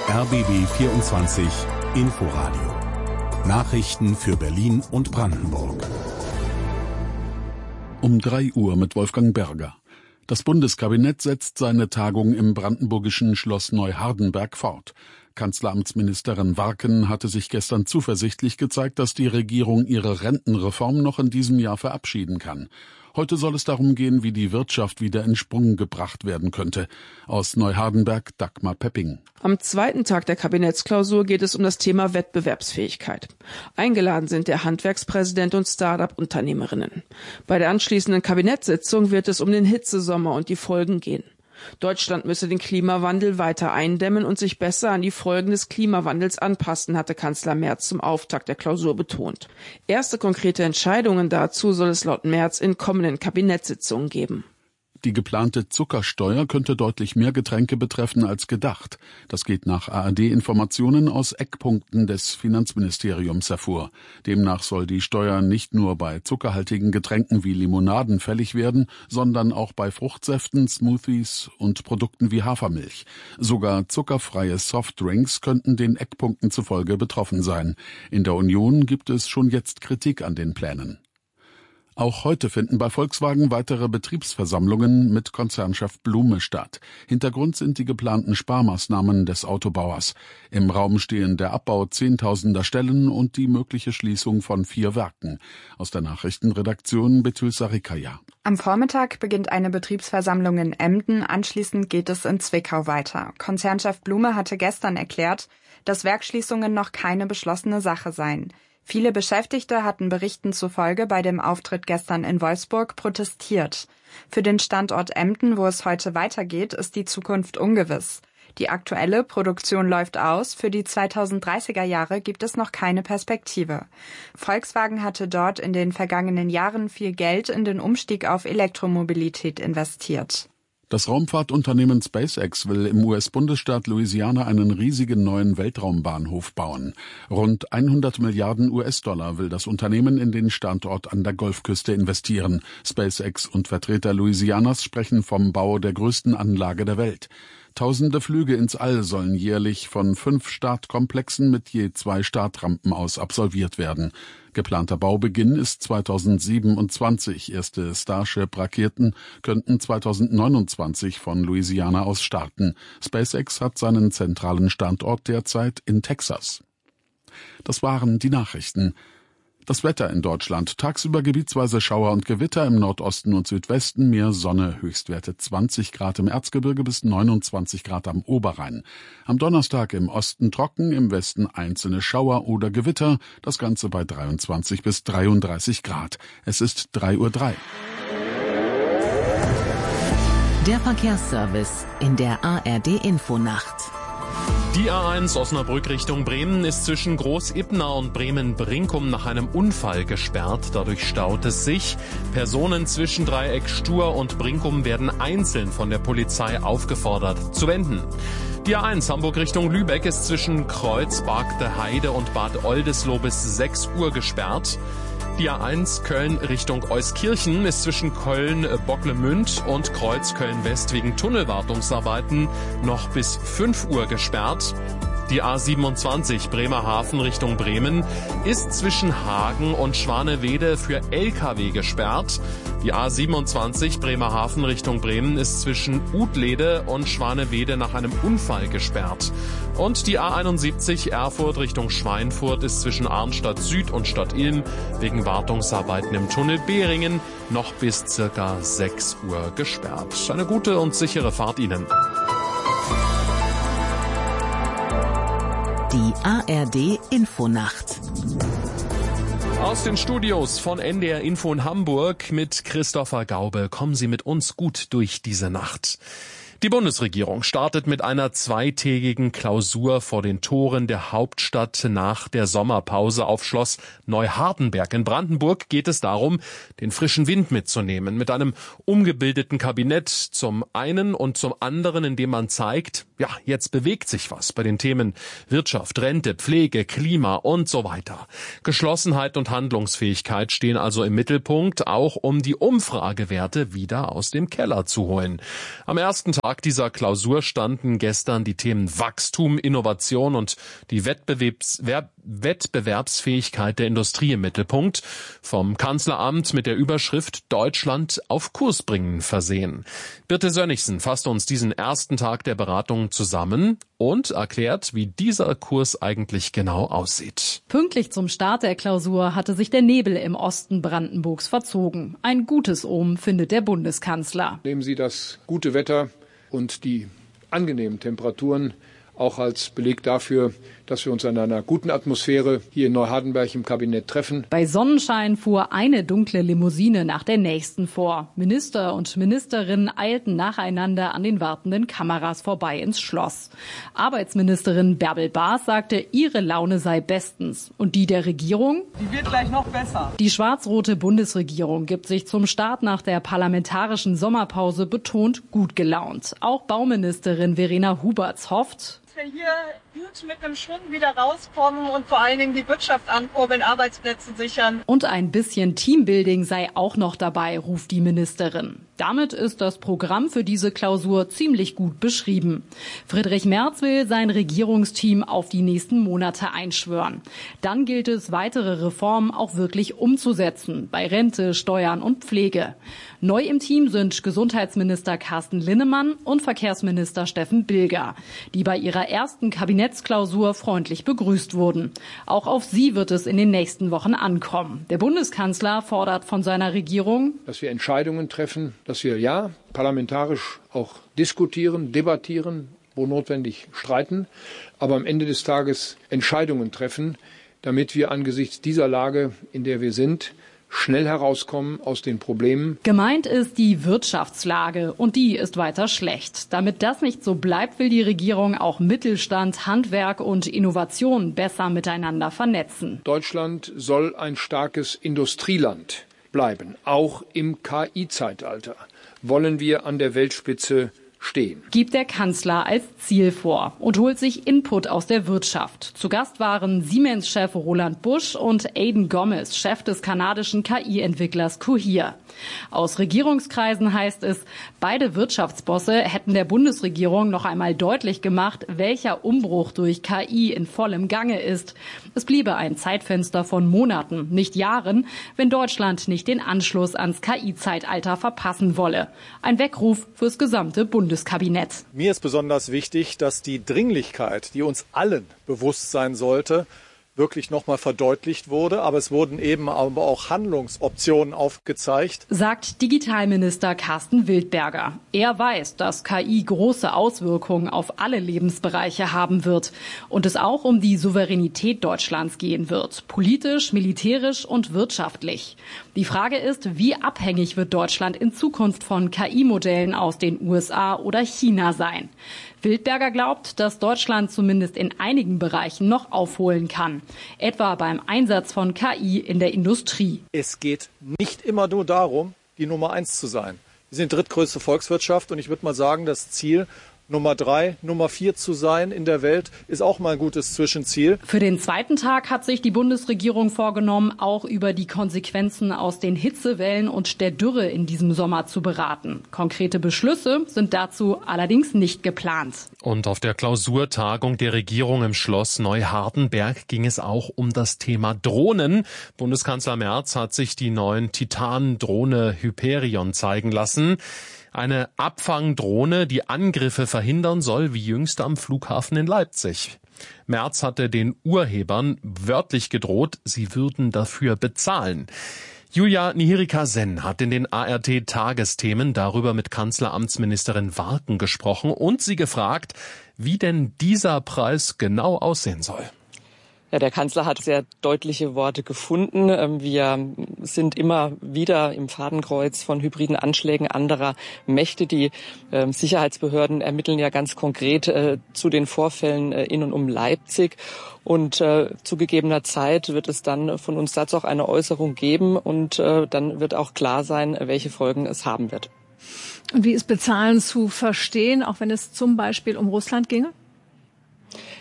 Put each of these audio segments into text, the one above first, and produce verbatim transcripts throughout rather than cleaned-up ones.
R B B vierundzwanzig Inforadio. Nachrichten für Berlin und Brandenburg. Um drei Uhr mit Wolfgang Berger. Das Bundeskabinett setzt seine Tagung im brandenburgischen Schloss Neuhardenberg fort. Kanzleramtsministerin Warken hatte sich gestern zuversichtlich gezeigt, dass die Regierung ihre Rentenreform noch in diesem Jahr verabschieden kann. Heute soll es darum gehen, wie die Wirtschaft wieder in Sprung gebracht werden könnte. Aus Neuhardenberg Dagmar Pepping. Am zweiten Tag der Kabinettsklausur geht es um das Thema Wettbewerbsfähigkeit. Eingeladen sind der Handwerkspräsident und Start-up-Unternehmerinnen. Bei der anschließenden Kabinettssitzung wird es um den Hitzesommer und die Folgen gehen. Deutschland müsse den Klimawandel weiter eindämmen und sich besser an die Folgen des Klimawandels anpassen, hatte Kanzler Merz zum Auftakt der Klausur betont. Erste konkrete Entscheidungen dazu soll es laut Merz in kommenden Kabinettssitzungen geben. Die geplante Zuckersteuer könnte deutlich mehr Getränke betreffen als gedacht. Das geht nach A R D-Informationen aus Eckpunkten des Finanzministeriums hervor. Demnach soll die Steuer nicht nur bei zuckerhaltigen Getränken wie Limonaden fällig werden, sondern auch bei Fruchtsäften, Smoothies und Produkten wie Hafermilch. Sogar zuckerfreie Softdrinks könnten den Eckpunkten zufolge betroffen sein. In der Union gibt es schon jetzt Kritik an den Plänen. Auch heute finden bei Volkswagen weitere Betriebsversammlungen mit Konzernchef Blume statt. Hintergrund sind die geplanten Sparmaßnahmen des Autobauers. Im Raum stehen der Abbau zehntausender Stellen und die mögliche Schließung von vier Werken. Aus der Nachrichtenredaktion Betül Sarikaya. Am Vormittag beginnt eine Betriebsversammlung in Emden, anschließend geht es in Zwickau weiter. Konzernchef Blume hatte gestern erklärt, dass Werksschließungen noch keine beschlossene Sache seien. Viele Beschäftigte hatten Berichten zufolge bei dem Auftritt gestern in Wolfsburg protestiert. Für den Standort Emden, wo es heute weitergeht, ist die Zukunft ungewiss. Die aktuelle Produktion läuft aus, für die zweitausenddreißiger Jahre gibt es noch keine Perspektive. Volkswagen hatte dort in den vergangenen Jahren viel Geld in den Umstieg auf Elektromobilität investiert. Das Raumfahrtunternehmen SpaceX will im U S-Bundesstaat Louisiana einen riesigen neuen Weltraumbahnhof bauen. Rund hundert Milliarden U S-Dollar will das Unternehmen in den Standort an der Golfküste investieren. SpaceX und Vertreter Louisianas sprechen vom Bau der größten Anlage der Welt. Tausende Flüge ins All sollen jährlich von fünf Startkomplexen mit je zwei Startrampen aus absolviert werden. Geplanter Baubeginn ist zweitausendsiebenundzwanzig. Erste Starship-Raketen könnten zweitausendneunundzwanzig von Louisiana aus starten. SpaceX hat seinen zentralen Standort derzeit in Texas. Das waren die Nachrichten. Das Wetter in Deutschland. Tagsüber gebietsweise Schauer und Gewitter, im Nordosten und Südwesten mehr Sonne, Höchstwerte zwanzig Grad im Erzgebirge bis neunundzwanzig Grad am Oberrhein. Am Donnerstag im Osten trocken, im Westen einzelne Schauer oder Gewitter, das Ganze bei dreiundzwanzig bis dreiunddreißig Grad. Es ist drei Uhr drei. Der Verkehrsservice in der A R D-Infonacht. Die A eins Osnabrück Richtung Bremen ist zwischen Groß-Ipna und Bremen-Brinkum nach einem Unfall gesperrt. Dadurch staut es sich. Personen zwischen Dreieck Stur und Brinkum werden einzeln von der Polizei aufgefordert zu wenden. Die A eins Hamburg Richtung Lübeck ist zwischen Kreuz, Bargte Heide und Bad Oldesloe bis sechs Uhr gesperrt. Die A eins Köln Richtung Euskirchen ist zwischen Köln-Bocklemünd und Kreuz Köln-West wegen Tunnelwartungsarbeiten noch bis fünf Uhr gesperrt. Die A siebenundzwanzig Bremerhaven Richtung Bremen ist zwischen Hagen und Schwanewede für L K W gesperrt. Die A siebenundzwanzig Bremerhaven Richtung Bremen ist zwischen Utlede und Schwanewede nach einem Unfall gesperrt. Und die A einundsiebzig Erfurt Richtung Schweinfurt ist zwischen Arnstadt Süd und Stadt Ilm wegen Wartungsarbeiten im Tunnel Behringen noch bis circa sechs Uhr gesperrt. Eine gute und sichere Fahrt Ihnen. Die A R D-Infonacht. Aus den Studios von N D R Info in Hamburg mit Christopher Gaube. Kommen Sie mit uns gut durch diese Nacht. Die Bundesregierung startet mit einer zweitägigen Klausur vor den Toren der Hauptstadt nach der Sommerpause auf Schloss Neuhardenberg. In Brandenburg geht es darum, den frischen Wind mitzunehmen, mit einem umgebildeten Kabinett zum einen und zum anderen, indem man zeigt, ja, jetzt bewegt sich was bei den Themen Wirtschaft, Rente, Pflege, Klima und so weiter. Geschlossenheit und Handlungsfähigkeit stehen also im Mittelpunkt, auch um die Umfragewerte wieder aus dem Keller zu holen. Am ersten Tag Tag dieser Klausur standen gestern die Themen Wachstum, Innovation und die Wettbewerbs- Wettbewerbsfähigkeit der Industrie im Mittelpunkt. Vom Kanzleramt mit der Überschrift Deutschland auf Kurs bringen versehen. Birte Sönnigsen fasst uns diesen ersten Tag der Beratungen zusammen und erklärt, wie dieser Kurs eigentlich genau aussieht. Pünktlich zum Start der Klausur hatte sich der Nebel im Osten Brandenburgs verzogen. Ein gutes Omen findet der Bundeskanzler. Nehmen Sie das gute Wetter und die angenehmen Temperaturen auch als Beleg dafür, dass wir uns in einer guten Atmosphäre hier in Neuhardenberg im Kabinett treffen. Bei Sonnenschein fuhr eine dunkle Limousine nach der nächsten vor. Minister und Ministerinnen eilten nacheinander an den wartenden Kameras vorbei ins Schloss. Arbeitsministerin Bärbel Baas sagte, ihre Laune sei bestens. Und die der Regierung? Die wird gleich noch besser. Die schwarz-rote Bundesregierung gibt sich zum Start nach der parlamentarischen Sommerpause betont gut gelaunt. Auch Bauministerin Verena Huberts hofft, wir hier gut mit einem Schwung wieder rauskommen und vor allen Dingen die Wirtschaft ankurbeln, Arbeitsplätze sichern. Und ein bisschen Teambuilding sei auch noch dabei, ruft die Ministerin. Damit ist das Programm für diese Klausur ziemlich gut beschrieben. Friedrich Merz will sein Regierungsteam auf die nächsten Monate einschwören. Dann gilt es, weitere Reformen auch wirklich umzusetzen, bei Rente, Steuern und Pflege. Neu im Team sind Gesundheitsminister Carsten Linnemann und Verkehrsminister Steffen Bilger, die bei ihrer ersten Kabinettsklausur freundlich begrüßt wurden. Auch auf sie wird es in den nächsten Wochen ankommen. Der Bundeskanzler fordert von seiner Regierung, dass wir Entscheidungen treffen, dass wir ja parlamentarisch auch diskutieren, debattieren, wo notwendig streiten, aber am Ende des Tages Entscheidungen treffen, damit wir angesichts dieser Lage, in der wir sind, schnell herauskommen aus den Problemen. Gemeint ist die Wirtschaftslage und die ist weiter schlecht. Damit das nicht so bleibt, will die Regierung auch Mittelstand, Handwerk und Innovation besser miteinander vernetzen. Deutschland soll ein starkes Industrieland bleiben, auch im K I-Zeitalter. Wollen wir an der Weltspitze stehen. Gibt der Kanzler als Ziel vor und holt sich Input aus der Wirtschaft. Zu Gast waren Siemens-Chef Roland Busch und Aidan Gomez, Chef des kanadischen K I-Entwicklers Cohere. Aus Regierungskreisen heißt es, beide Wirtschaftsbosse hätten der Bundesregierung noch einmal deutlich gemacht, welcher Umbruch durch K I in vollem Gange ist. Es bliebe ein Zeitfenster von Monaten, nicht Jahren, wenn Deutschland nicht den Anschluss ans K I-Zeitalter verpassen wolle. Ein Weckruf fürs gesamte Bundeskabinett. Mir ist besonders wichtig, dass die Dringlichkeit, die uns allen bewusst sein sollte, wirklich nochmal verdeutlicht wurde. Aber es wurden eben aber auch Handlungsoptionen aufgezeigt, sagt Digitalminister Carsten Wildberger. Er weiß, dass K I große Auswirkungen auf alle Lebensbereiche haben wird und es auch um die Souveränität Deutschlands gehen wird, politisch, militärisch und wirtschaftlich. Die Frage ist, wie abhängig wird Deutschland in Zukunft von K I-Modellen aus den U S A oder China sein? Wildberger glaubt, dass Deutschland zumindest in einigen Bereichen noch aufholen kann, etwa beim Einsatz von K I in der Industrie. Es geht nicht immer nur darum, die Nummer eins zu sein. Wir sind drittgrößte Volkswirtschaft und ich würde mal sagen, das Ziel, Nummer drei, Nummer vier zu sein in der Welt, ist auch mal ein gutes Zwischenziel. Für den zweiten Tag hat sich die Bundesregierung vorgenommen, auch über die Konsequenzen aus den Hitzewellen und der Dürre in diesem Sommer zu beraten. Konkrete Beschlüsse sind dazu allerdings nicht geplant. Und auf der Klausurtagung der Regierung im Schloss Neuhardenberg ging es auch um das Thema Drohnen. Bundeskanzler Merz hat sich die neuen Titan-Drohne Hyperion zeigen lassen. Eine Abfangdrohne, die Angriffe verhindern soll, wie jüngst am Flughafen in Leipzig. Merz hatte den Urhebern wörtlich gedroht, sie würden dafür bezahlen. Julia Nihirika-Sen hat in den A R T-Tagesthemen darüber mit Kanzleramtsministerin Warken gesprochen und sie gefragt, wie denn dieser Preis genau aussehen soll. Ja, der Kanzler hat sehr deutliche Worte gefunden. Wir sind immer wieder im Fadenkreuz von hybriden Anschlägen anderer Mächte. Die äh, Sicherheitsbehörden ermitteln ja ganz konkret äh, zu den Vorfällen äh, in und um Leipzig. Und äh, zu gegebener Zeit wird es dann von uns dazu auch eine Äußerung geben. Und äh, dann wird auch klar sein, welche Folgen es haben wird. Und wie ist Bezahlen zu verstehen, auch wenn es zum Beispiel um Russland ginge?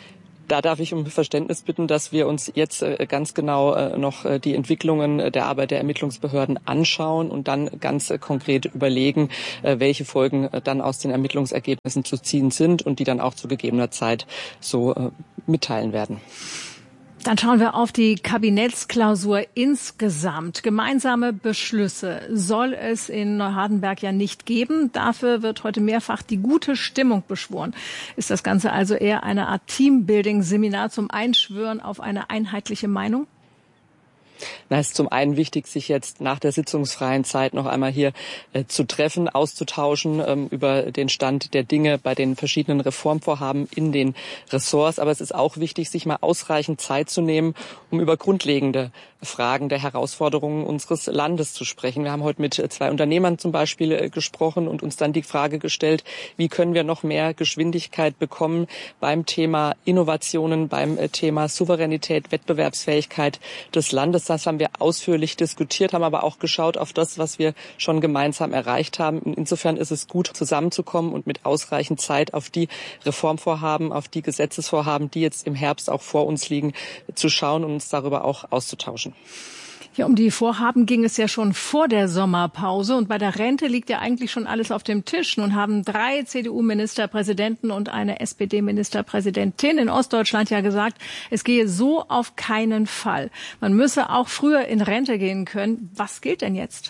Da darf ich um Verständnis bitten, dass wir uns jetzt ganz genau noch die Entwicklungen der Arbeit der Ermittlungsbehörden anschauen und dann ganz konkret überlegen, welche Folgen dann aus den Ermittlungsergebnissen zu ziehen sind und die dann auch zu gegebener Zeit so mitteilen werden. Dann schauen wir auf die Kabinettsklausur insgesamt. Gemeinsame Beschlüsse soll es in Neuhardenberg ja nicht geben. Dafür wird heute mehrfach die gute Stimmung beschworen. Ist das Ganze also eher eine Art Teambuilding-Seminar zum Einschwören auf eine einheitliche Meinung? Na, es ist zum einen wichtig, sich jetzt nach der sitzungsfreien Zeit noch einmal hier äh, zu treffen, auszutauschen ähm, über den Stand der Dinge bei den verschiedenen Reformvorhaben in den Ressorts. Aber es ist auch wichtig, sich mal ausreichend Zeit zu nehmen, um über grundlegende Fragen der Herausforderungen unseres Landes zu sprechen. Wir haben heute mit zwei Unternehmern zum Beispiel äh, gesprochen und uns dann die Frage gestellt, wie können wir noch mehr Geschwindigkeit bekommen beim Thema Innovationen, beim äh, Thema Souveränität, Wettbewerbsfähigkeit des Landes. Das haben wir ausführlich diskutiert, haben aber auch geschaut auf das, was wir schon gemeinsam erreicht haben. Insofern ist es gut, zusammenzukommen und mit ausreichend Zeit auf die Reformvorhaben, auf die Gesetzesvorhaben, die jetzt im Herbst auch vor uns liegen, zu schauen und uns darüber auch auszutauschen. Ja, um die Vorhaben ging es ja schon vor der Sommerpause und bei der Rente liegt ja eigentlich schon alles auf dem Tisch. Nun haben drei C D U-Ministerpräsidenten und eine S P D-Ministerpräsidentin in Ostdeutschland ja gesagt, es gehe so auf keinen Fall. Man müsse auch früher in Rente gehen können. Was gilt denn jetzt?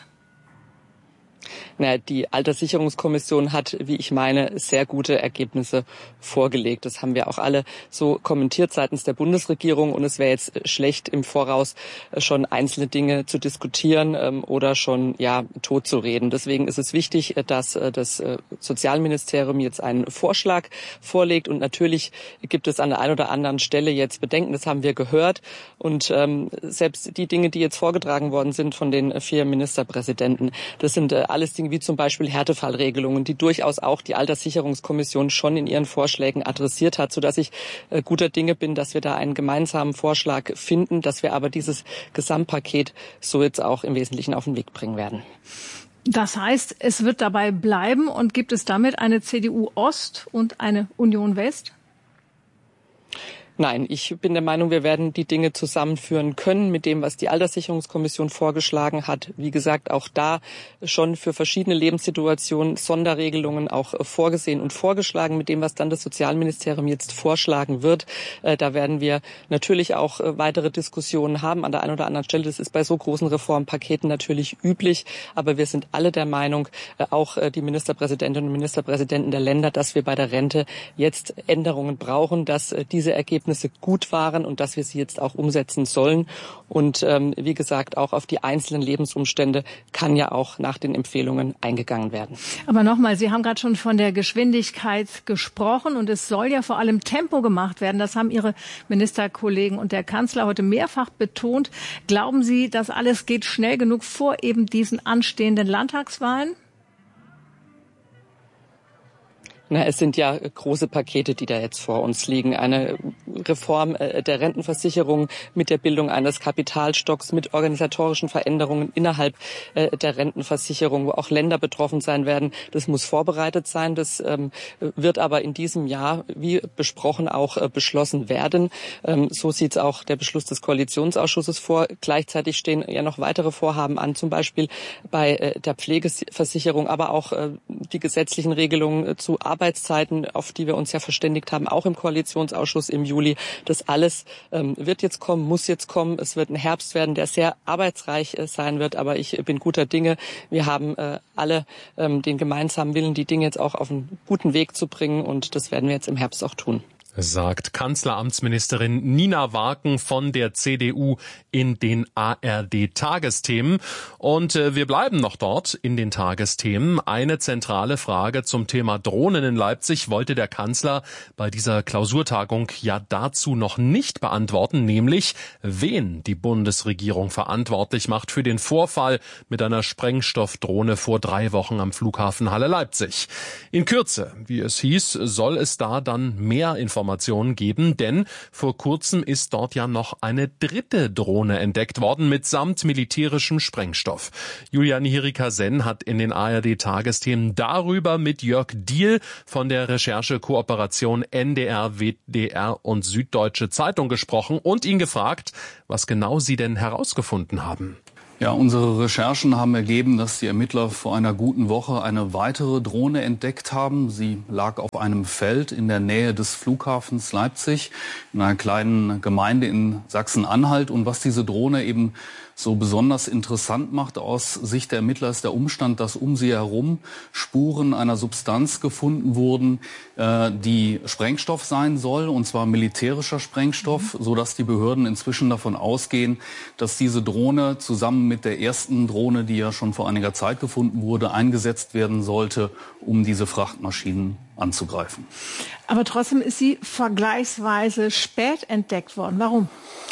Na, die Alterssicherungskommission hat, wie ich meine, sehr gute Ergebnisse vorgelegt. Das haben wir auch alle so kommentiert seitens der Bundesregierung. Und es wäre jetzt schlecht, im Voraus schon einzelne Dinge zu diskutieren ähm, oder schon ja tot zu reden. Deswegen ist es wichtig, dass äh, das äh, Sozialministerium jetzt einen Vorschlag vorlegt. Und natürlich gibt es an der einen oder anderen Stelle jetzt Bedenken. Das haben wir gehört. Und ähm, selbst die Dinge, die jetzt vorgetragen worden sind von den vier Ministerpräsidenten, das sind äh, alles Dinge wie zum Beispiel Härtefallregelungen, die durchaus auch die Alterssicherungskommission schon in ihren Vorschlägen adressiert hat, sodass ich äh, guter Dinge bin, dass wir da einen gemeinsamen Vorschlag finden, dass wir aber dieses Gesamtpaket so jetzt auch im Wesentlichen auf den Weg bringen werden. Das heißt, es wird dabei bleiben und gibt es damit eine C D U Ost und eine Union West? Nein, ich bin der Meinung, wir werden die Dinge zusammenführen können mit dem, was die Alterssicherungskommission vorgeschlagen hat. Wie gesagt, auch da schon für verschiedene Lebenssituationen Sonderregelungen auch vorgesehen und vorgeschlagen mit dem, was dann das Sozialministerium jetzt vorschlagen wird. Da werden wir natürlich auch weitere Diskussionen haben an der einen oder anderen Stelle. Das ist bei so großen Reformpaketen natürlich üblich. Aber wir sind alle der Meinung, auch die Ministerpräsidentinnen und Ministerpräsidenten der Länder, dass wir bei der Rente jetzt Änderungen brauchen, dass diese Ergebnisse gut waren und dass wir sie jetzt auch umsetzen sollen. Und ähm, wie gesagt, auch auf die einzelnen Lebensumstände kann ja auch nach den Empfehlungen eingegangen werden. Aber nochmal, Sie haben gerade schon von der Geschwindigkeit gesprochen und es soll ja vor allem Tempo gemacht werden. Das haben Ihre Ministerkollegen und der Kanzler heute mehrfach betont. Glauben Sie, dass alles geht schnell genug vor eben diesen anstehenden Landtagswahlen? Na, es sind ja große Pakete, die da jetzt vor uns liegen. Eine Reform der Rentenversicherung mit der Bildung eines Kapitalstocks, mit organisatorischen Veränderungen innerhalb der Rentenversicherung, wo auch Länder betroffen sein werden. Das muss vorbereitet sein. Das ähm, wird aber in diesem Jahr, wie besprochen, auch äh, beschlossen werden. Ähm, so sieht auch der Beschluss des Koalitionsausschusses vor. Gleichzeitig stehen ja noch weitere Vorhaben an, zum Beispiel bei äh, der Pflegeversicherung, aber auch äh, die gesetzlichen Regelungen äh, zu Arbeitszeiten, auf die wir uns ja verständigt haben, auch im Koalitionsausschuss im Juli. Das alles ähm, wird jetzt kommen, muss jetzt kommen. Es wird ein Herbst werden, der sehr arbeitsreich äh, sein wird. Aber ich bin guter Dinge. Wir haben äh, alle ähm, den gemeinsamen Willen, die Dinge jetzt auch auf einen guten Weg zu bringen. Und das werden wir jetzt im Herbst auch tun. Sagt Kanzleramtsministerin Nina Warken von der C D U in den A R D-Tagesthemen. Und äh, wir bleiben noch dort in den Tagesthemen. Eine zentrale Frage zum Thema Drohnen in Leipzig wollte der Kanzler bei dieser Klausurtagung ja dazu noch nicht beantworten, nämlich wen die Bundesregierung verantwortlich macht für den Vorfall mit einer Sprengstoffdrohne vor drei Wochen am Flughafen Halle-Leipzig. In Kürze, wie es hieß, soll es da dann mehr Informationen Informationen geben, denn vor kurzem ist dort ja noch eine dritte Drohne entdeckt worden mitsamt militärischem Sprengstoff. Julia Nihirika-Sen hat in den A R D-Tagesthemen darüber mit Jörg Diehl von der Recherchekooperation N D R, W D R und Süddeutsche Zeitung gesprochen und ihn gefragt, was genau sie denn herausgefunden haben. Ja, unsere Recherchen haben ergeben, dass die Ermittler vor einer guten Woche eine weitere Drohne entdeckt haben. Sie lag auf einem Feld in der Nähe des Flughafens Leipzig, in einer kleinen Gemeinde in Sachsen-Anhalt. Und was diese Drohne eben so besonders interessant macht aus Sicht der Ermittler, ist der Umstand, dass um sie herum Spuren einer Substanz gefunden wurden, äh, die Sprengstoff sein soll, und zwar militärischer Sprengstoff, mhm. sodass die Behörden inzwischen davon ausgehen, dass diese Drohne zusammen mit der ersten Drohne, die ja schon vor einiger Zeit gefunden wurde, eingesetzt werden sollte, um diese Frachtmaschinen anzugreifen. Aber trotzdem ist sie vergleichsweise spät entdeckt worden. Warum?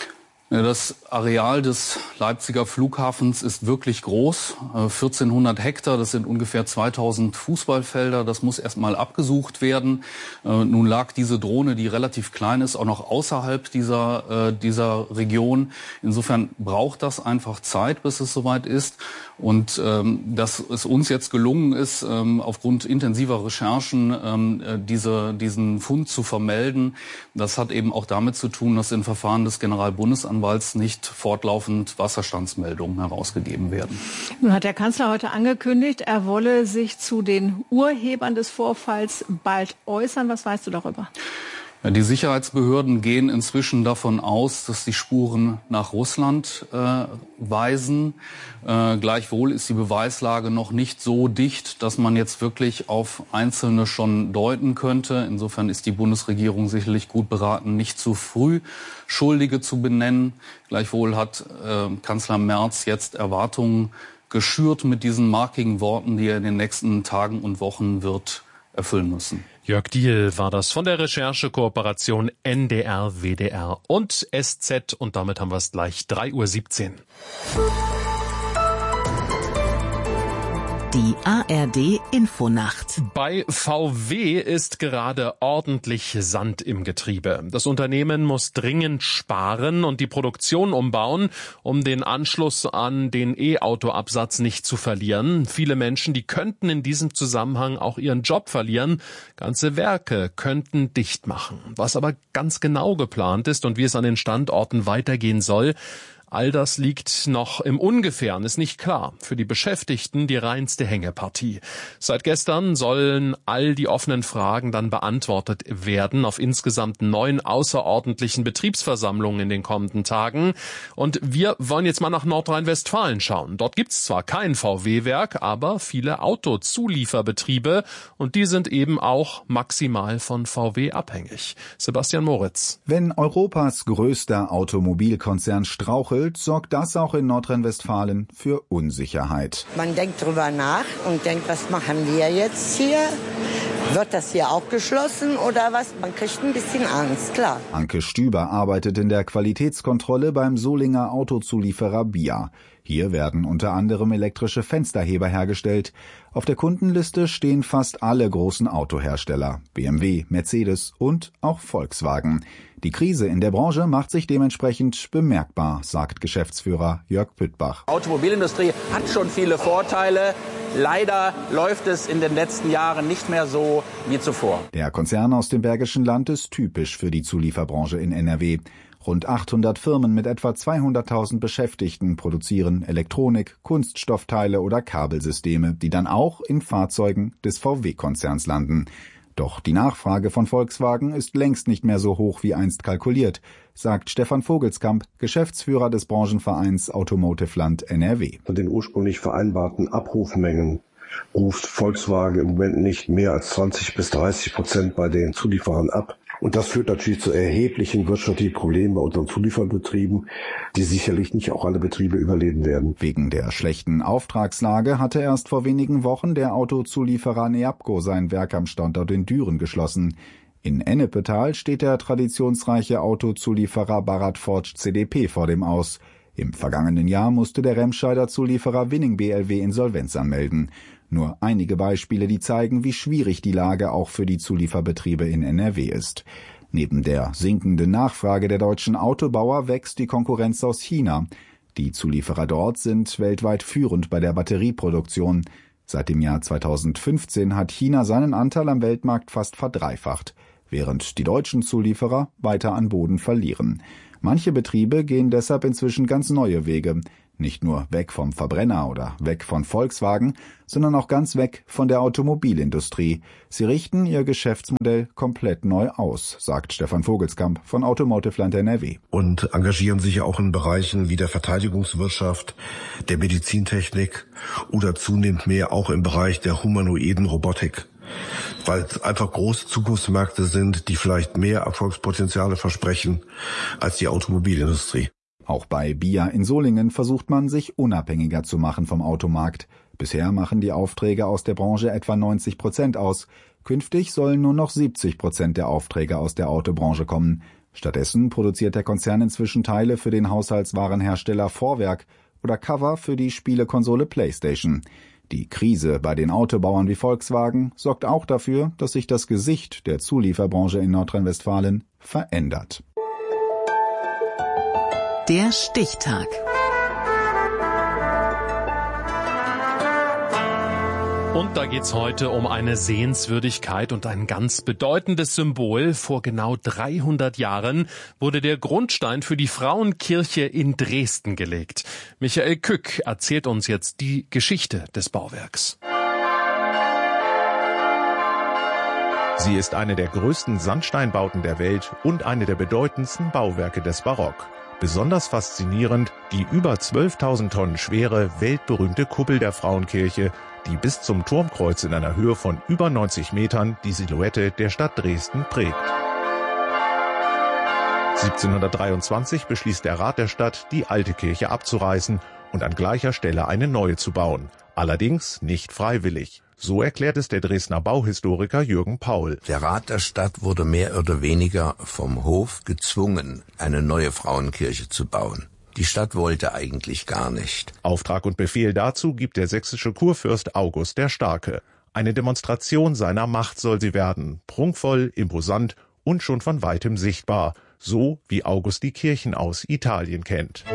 Das Areal des Leipziger Flughafens ist wirklich groß, vierzehnhundert Hektar, das sind ungefähr zweitausend Fußballfelder, das muss erstmal abgesucht werden. Nun lag diese Drohne, die relativ klein ist, auch noch außerhalb dieser, dieser Region. Insofern braucht das einfach Zeit, bis es soweit ist. Und ähm, dass es uns jetzt gelungen ist, ähm, aufgrund intensiver Recherchen ähm, diese, diesen Fund zu vermelden, das hat eben auch damit zu tun, dass in Verfahren des Generalbundesanwalts nicht fortlaufend Wasserstandsmeldungen herausgegeben werden. Nun hat der Kanzler heute angekündigt, er wolle sich zu den Urhebern des Vorfalls bald äußern. Was weißt du darüber? Ja, die Sicherheitsbehörden gehen inzwischen davon aus, dass die Spuren nach Russland äh, weisen. Äh, gleichwohl ist die Beweislage noch nicht so dicht, dass man jetzt wirklich auf Einzelne schon deuten könnte. Insofern ist die Bundesregierung sicherlich gut beraten, nicht zu früh Schuldige zu benennen. Gleichwohl hat äh, Kanzler Merz jetzt Erwartungen geschürt mit diesen markigen Worten, die er in den nächsten Tagen und Wochen wird erfüllen müssen. Jörg Diehl war das von der Recherchekooperation N D R, W D R und S Z. Und damit haben wir es gleich drei Uhr siebzehn. Die A R D Infonacht. Bei V W ist gerade ordentlich Sand im Getriebe. Das Unternehmen muss dringend sparen und die Produktion umbauen, um den Anschluss an den E-Auto-Absatz nicht zu verlieren. Viele Menschen, die könnten in diesem Zusammenhang auch ihren Job verlieren. Ganze Werke könnten dicht machen. Was aber ganz genau geplant ist und wie es an den Standorten weitergehen soll, all das liegt noch im Ungefähren, ist nicht klar. Für die Beschäftigten die reinste Hängepartie. Seit gestern sollen all die offenen Fragen dann beantwortet werden auf insgesamt neun außerordentlichen Betriebsversammlungen in den kommenden Tagen. Und wir wollen jetzt mal nach Nordrhein-Westfalen schauen. Dort gibt's zwar kein V W-Werk, aber viele Autozulieferbetriebe und die sind eben auch maximal von V W abhängig. Sebastian Moritz. Wenn Europas größter Automobilkonzern strauchelt, sorgt das auch in Nordrhein-Westfalen für Unsicherheit. Man denkt drüber nach und denkt, was machen wir jetzt hier? Wird das hier auch geschlossen oder was? Man kriegt ein bisschen Angst, klar. Anke Stüber arbeitet in der Qualitätskontrolle beim Solinger Autozulieferer B I A. Hier werden unter anderem elektrische Fensterheber hergestellt. Auf der Kundenliste stehen fast alle großen Autohersteller, B M W, Mercedes und auch Volkswagen. Die Krise in der Branche macht sich dementsprechend bemerkbar, sagt Geschäftsführer Jörg Püttbach. Die Automobilindustrie hat schon viele Vorteile. Leider läuft es in den letzten Jahren nicht mehr so wie zuvor. Der Konzern aus dem Bergischen Land ist typisch für die Zulieferbranche in N R W. Rund achthundert Firmen mit etwa zweihunderttausend Beschäftigten produzieren Elektronik, Kunststoffteile oder Kabelsysteme, die dann auch in Fahrzeugen des V W-Konzerns landen. Doch die Nachfrage von Volkswagen ist längst nicht mehr so hoch wie einst kalkuliert, sagt Stefan Vogelskamp, Geschäftsführer des Branchenvereins Automotive Land N R W. Von den ursprünglich vereinbarten Abrufmengen ruft Volkswagen im Moment nicht mehr als zwanzig bis dreißig Prozent bei den Zulieferern ab. Und das führt natürlich zu erheblichen wirtschaftlichen Problemen bei unseren Zulieferbetrieben, die sicherlich nicht auch alle Betriebe überleben werden. Wegen der schlechten Auftragslage hatte erst vor wenigen Wochen der Autozulieferer Neabco sein Werk am Standort in Düren geschlossen. In Ennepetal steht der traditionsreiche Autozulieferer Bharat Forge C D P vor dem Aus. Im vergangenen Jahr musste der Remscheider Zulieferer Winning B L W Insolvenz anmelden. Nur einige Beispiele, die zeigen, wie schwierig die Lage auch für die Zulieferbetriebe in N R W ist. Neben der sinkenden Nachfrage der deutschen Autobauer wächst die Konkurrenz aus China. Die Zulieferer dort sind weltweit führend bei der Batterieproduktion. Seit dem Jahr zweitausendfünfzehn hat China seinen Anteil am Weltmarkt fast verdreifacht, während die deutschen Zulieferer weiter an Boden verlieren. Manche Betriebe gehen deshalb inzwischen ganz neue Wege. Nicht nur weg vom Verbrenner oder weg von Volkswagen, sondern auch ganz weg von der Automobilindustrie. Sie richten ihr Geschäftsmodell komplett neu aus, sagt Stefan Vogelskamp von Automotive Land N R W. Und engagieren sich ja auch in Bereichen wie der Verteidigungswirtschaft, der Medizintechnik oder zunehmend mehr auch im Bereich der humanoiden Robotik. Weil es einfach große Zukunftsmärkte sind, die vielleicht mehr Erfolgspotenziale versprechen als die Automobilindustrie. Auch bei B I A in Solingen versucht man, sich unabhängiger zu machen vom Automarkt. Bisher machen die Aufträge aus der Branche etwa neunzig Prozent aus. Künftig sollen nur noch siebzig Prozent der Aufträge aus der Autobranche kommen. Stattdessen produziert der Konzern inzwischen Teile für den Haushaltswarenhersteller Vorwerk oder Cover für die Spielekonsole PlayStation. Die Krise bei den Autobauern wie Volkswagen sorgt auch dafür, dass sich das Gesicht der Zulieferbranche in Nordrhein-Westfalen verändert. Der Stichtag. Und da geht's heute um eine Sehenswürdigkeit und ein ganz bedeutendes Symbol. Vor genau dreihundert Jahren wurde der Grundstein für die Frauenkirche in Dresden gelegt. Michael Kück erzählt uns jetzt die Geschichte des Bauwerks. Sie ist eine der größten Sandsteinbauten der Welt und eine der bedeutendsten Bauwerke des Barock. Besonders faszinierend die über zwölftausend Tonnen schwere, weltberühmte Kuppel der Frauenkirche, die bis zum Turmkreuz in einer Höhe von über neunzig Metern die Silhouette der Stadt Dresden prägt. siebzehnhundertdreiundzwanzig beschließt der Rat der Stadt, die alte Kirche abzureißen und an gleicher Stelle eine neue zu bauen. Allerdings nicht freiwillig. So erklärt es der Dresdner Bauhistoriker Jürgen Paul. Der Rat der Stadt wurde mehr oder weniger vom Hof gezwungen, eine neue Frauenkirche zu bauen. Die Stadt wollte eigentlich gar nicht. Auftrag und Befehl dazu gibt der sächsische Kurfürst August der Starke. Eine Demonstration seiner Macht soll sie werden, prunkvoll, imposant und schon von weitem sichtbar, so wie August die Kirchen aus Italien kennt.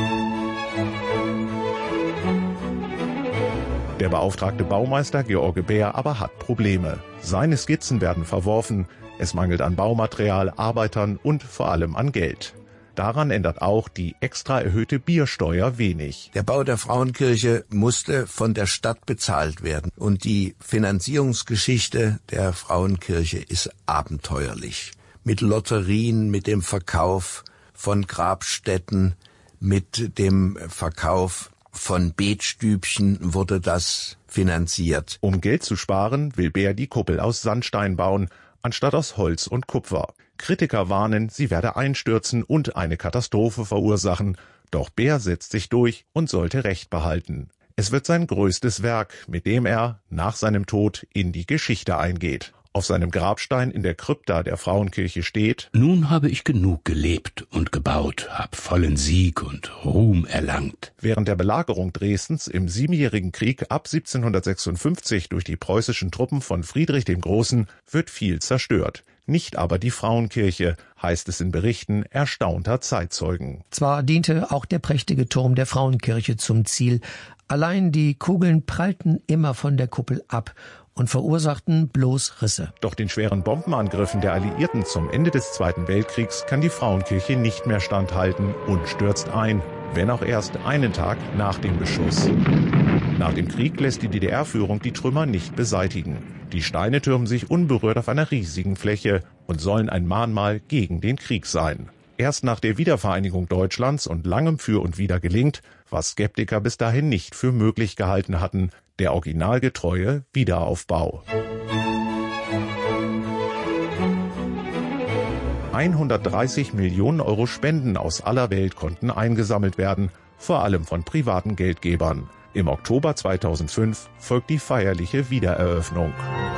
Der beauftragte Baumeister George Bär aber hat Probleme. Seine Skizzen werden verworfen, es mangelt an Baumaterial, Arbeitern und vor allem an Geld. Daran ändert auch die extra erhöhte Biersteuer wenig. Der Bau der Frauenkirche musste von der Stadt bezahlt werden. Und die Finanzierungsgeschichte der Frauenkirche ist abenteuerlich. Mit Lotterien, mit dem Verkauf von Grabstätten, mit dem Verkauf von Betstübchen wurde das finanziert. Um Geld zu sparen, will Bär die Kuppel aus Sandstein bauen, anstatt aus Holz und Kupfer. Kritiker warnen, sie werde einstürzen und eine Katastrophe verursachen. Doch Bär setzt sich durch und sollte Recht behalten. Es wird sein größtes Werk, mit dem er nach seinem Tod in die Geschichte eingeht. Auf seinem Grabstein in der Krypta der Frauenkirche steht: Nun habe ich genug gelebt und gebaut, hab vollen Sieg und Ruhm erlangt. Während der Belagerung Dresdens im Siebenjährigen Krieg ab siebzehnhundertsechsundfünfzig durch die preußischen Truppen von Friedrich dem Großen wird viel zerstört. Nicht aber die Frauenkirche, heißt es in Berichten erstaunter Zeitzeugen. Zwar diente auch der prächtige Turm der Frauenkirche zum Ziel, allein die Kugeln prallten immer von der Kuppel ab und verursachten bloß Risse. Doch den schweren Bombenangriffen der Alliierten zum Ende des Zweiten Weltkriegs kann die Frauenkirche nicht mehr standhalten und stürzt ein, wenn auch erst einen Tag nach dem Beschuss. Nach dem Krieg lässt die D D R-Führung die Trümmer nicht beseitigen. Die Steine türmen sich unberührt auf einer riesigen Fläche und sollen ein Mahnmal gegen den Krieg sein. Erst nach der Wiedervereinigung Deutschlands und langem Für und Wider gelingt, was Skeptiker bis dahin nicht für möglich gehalten hatten, der originalgetreue Wiederaufbau. hundertdreißig Millionen Euro Spenden aus aller Welt konnten eingesammelt werden, vor allem von privaten Geldgebern. Im Oktober zweitausendfünf folgt die feierliche Wiedereröffnung.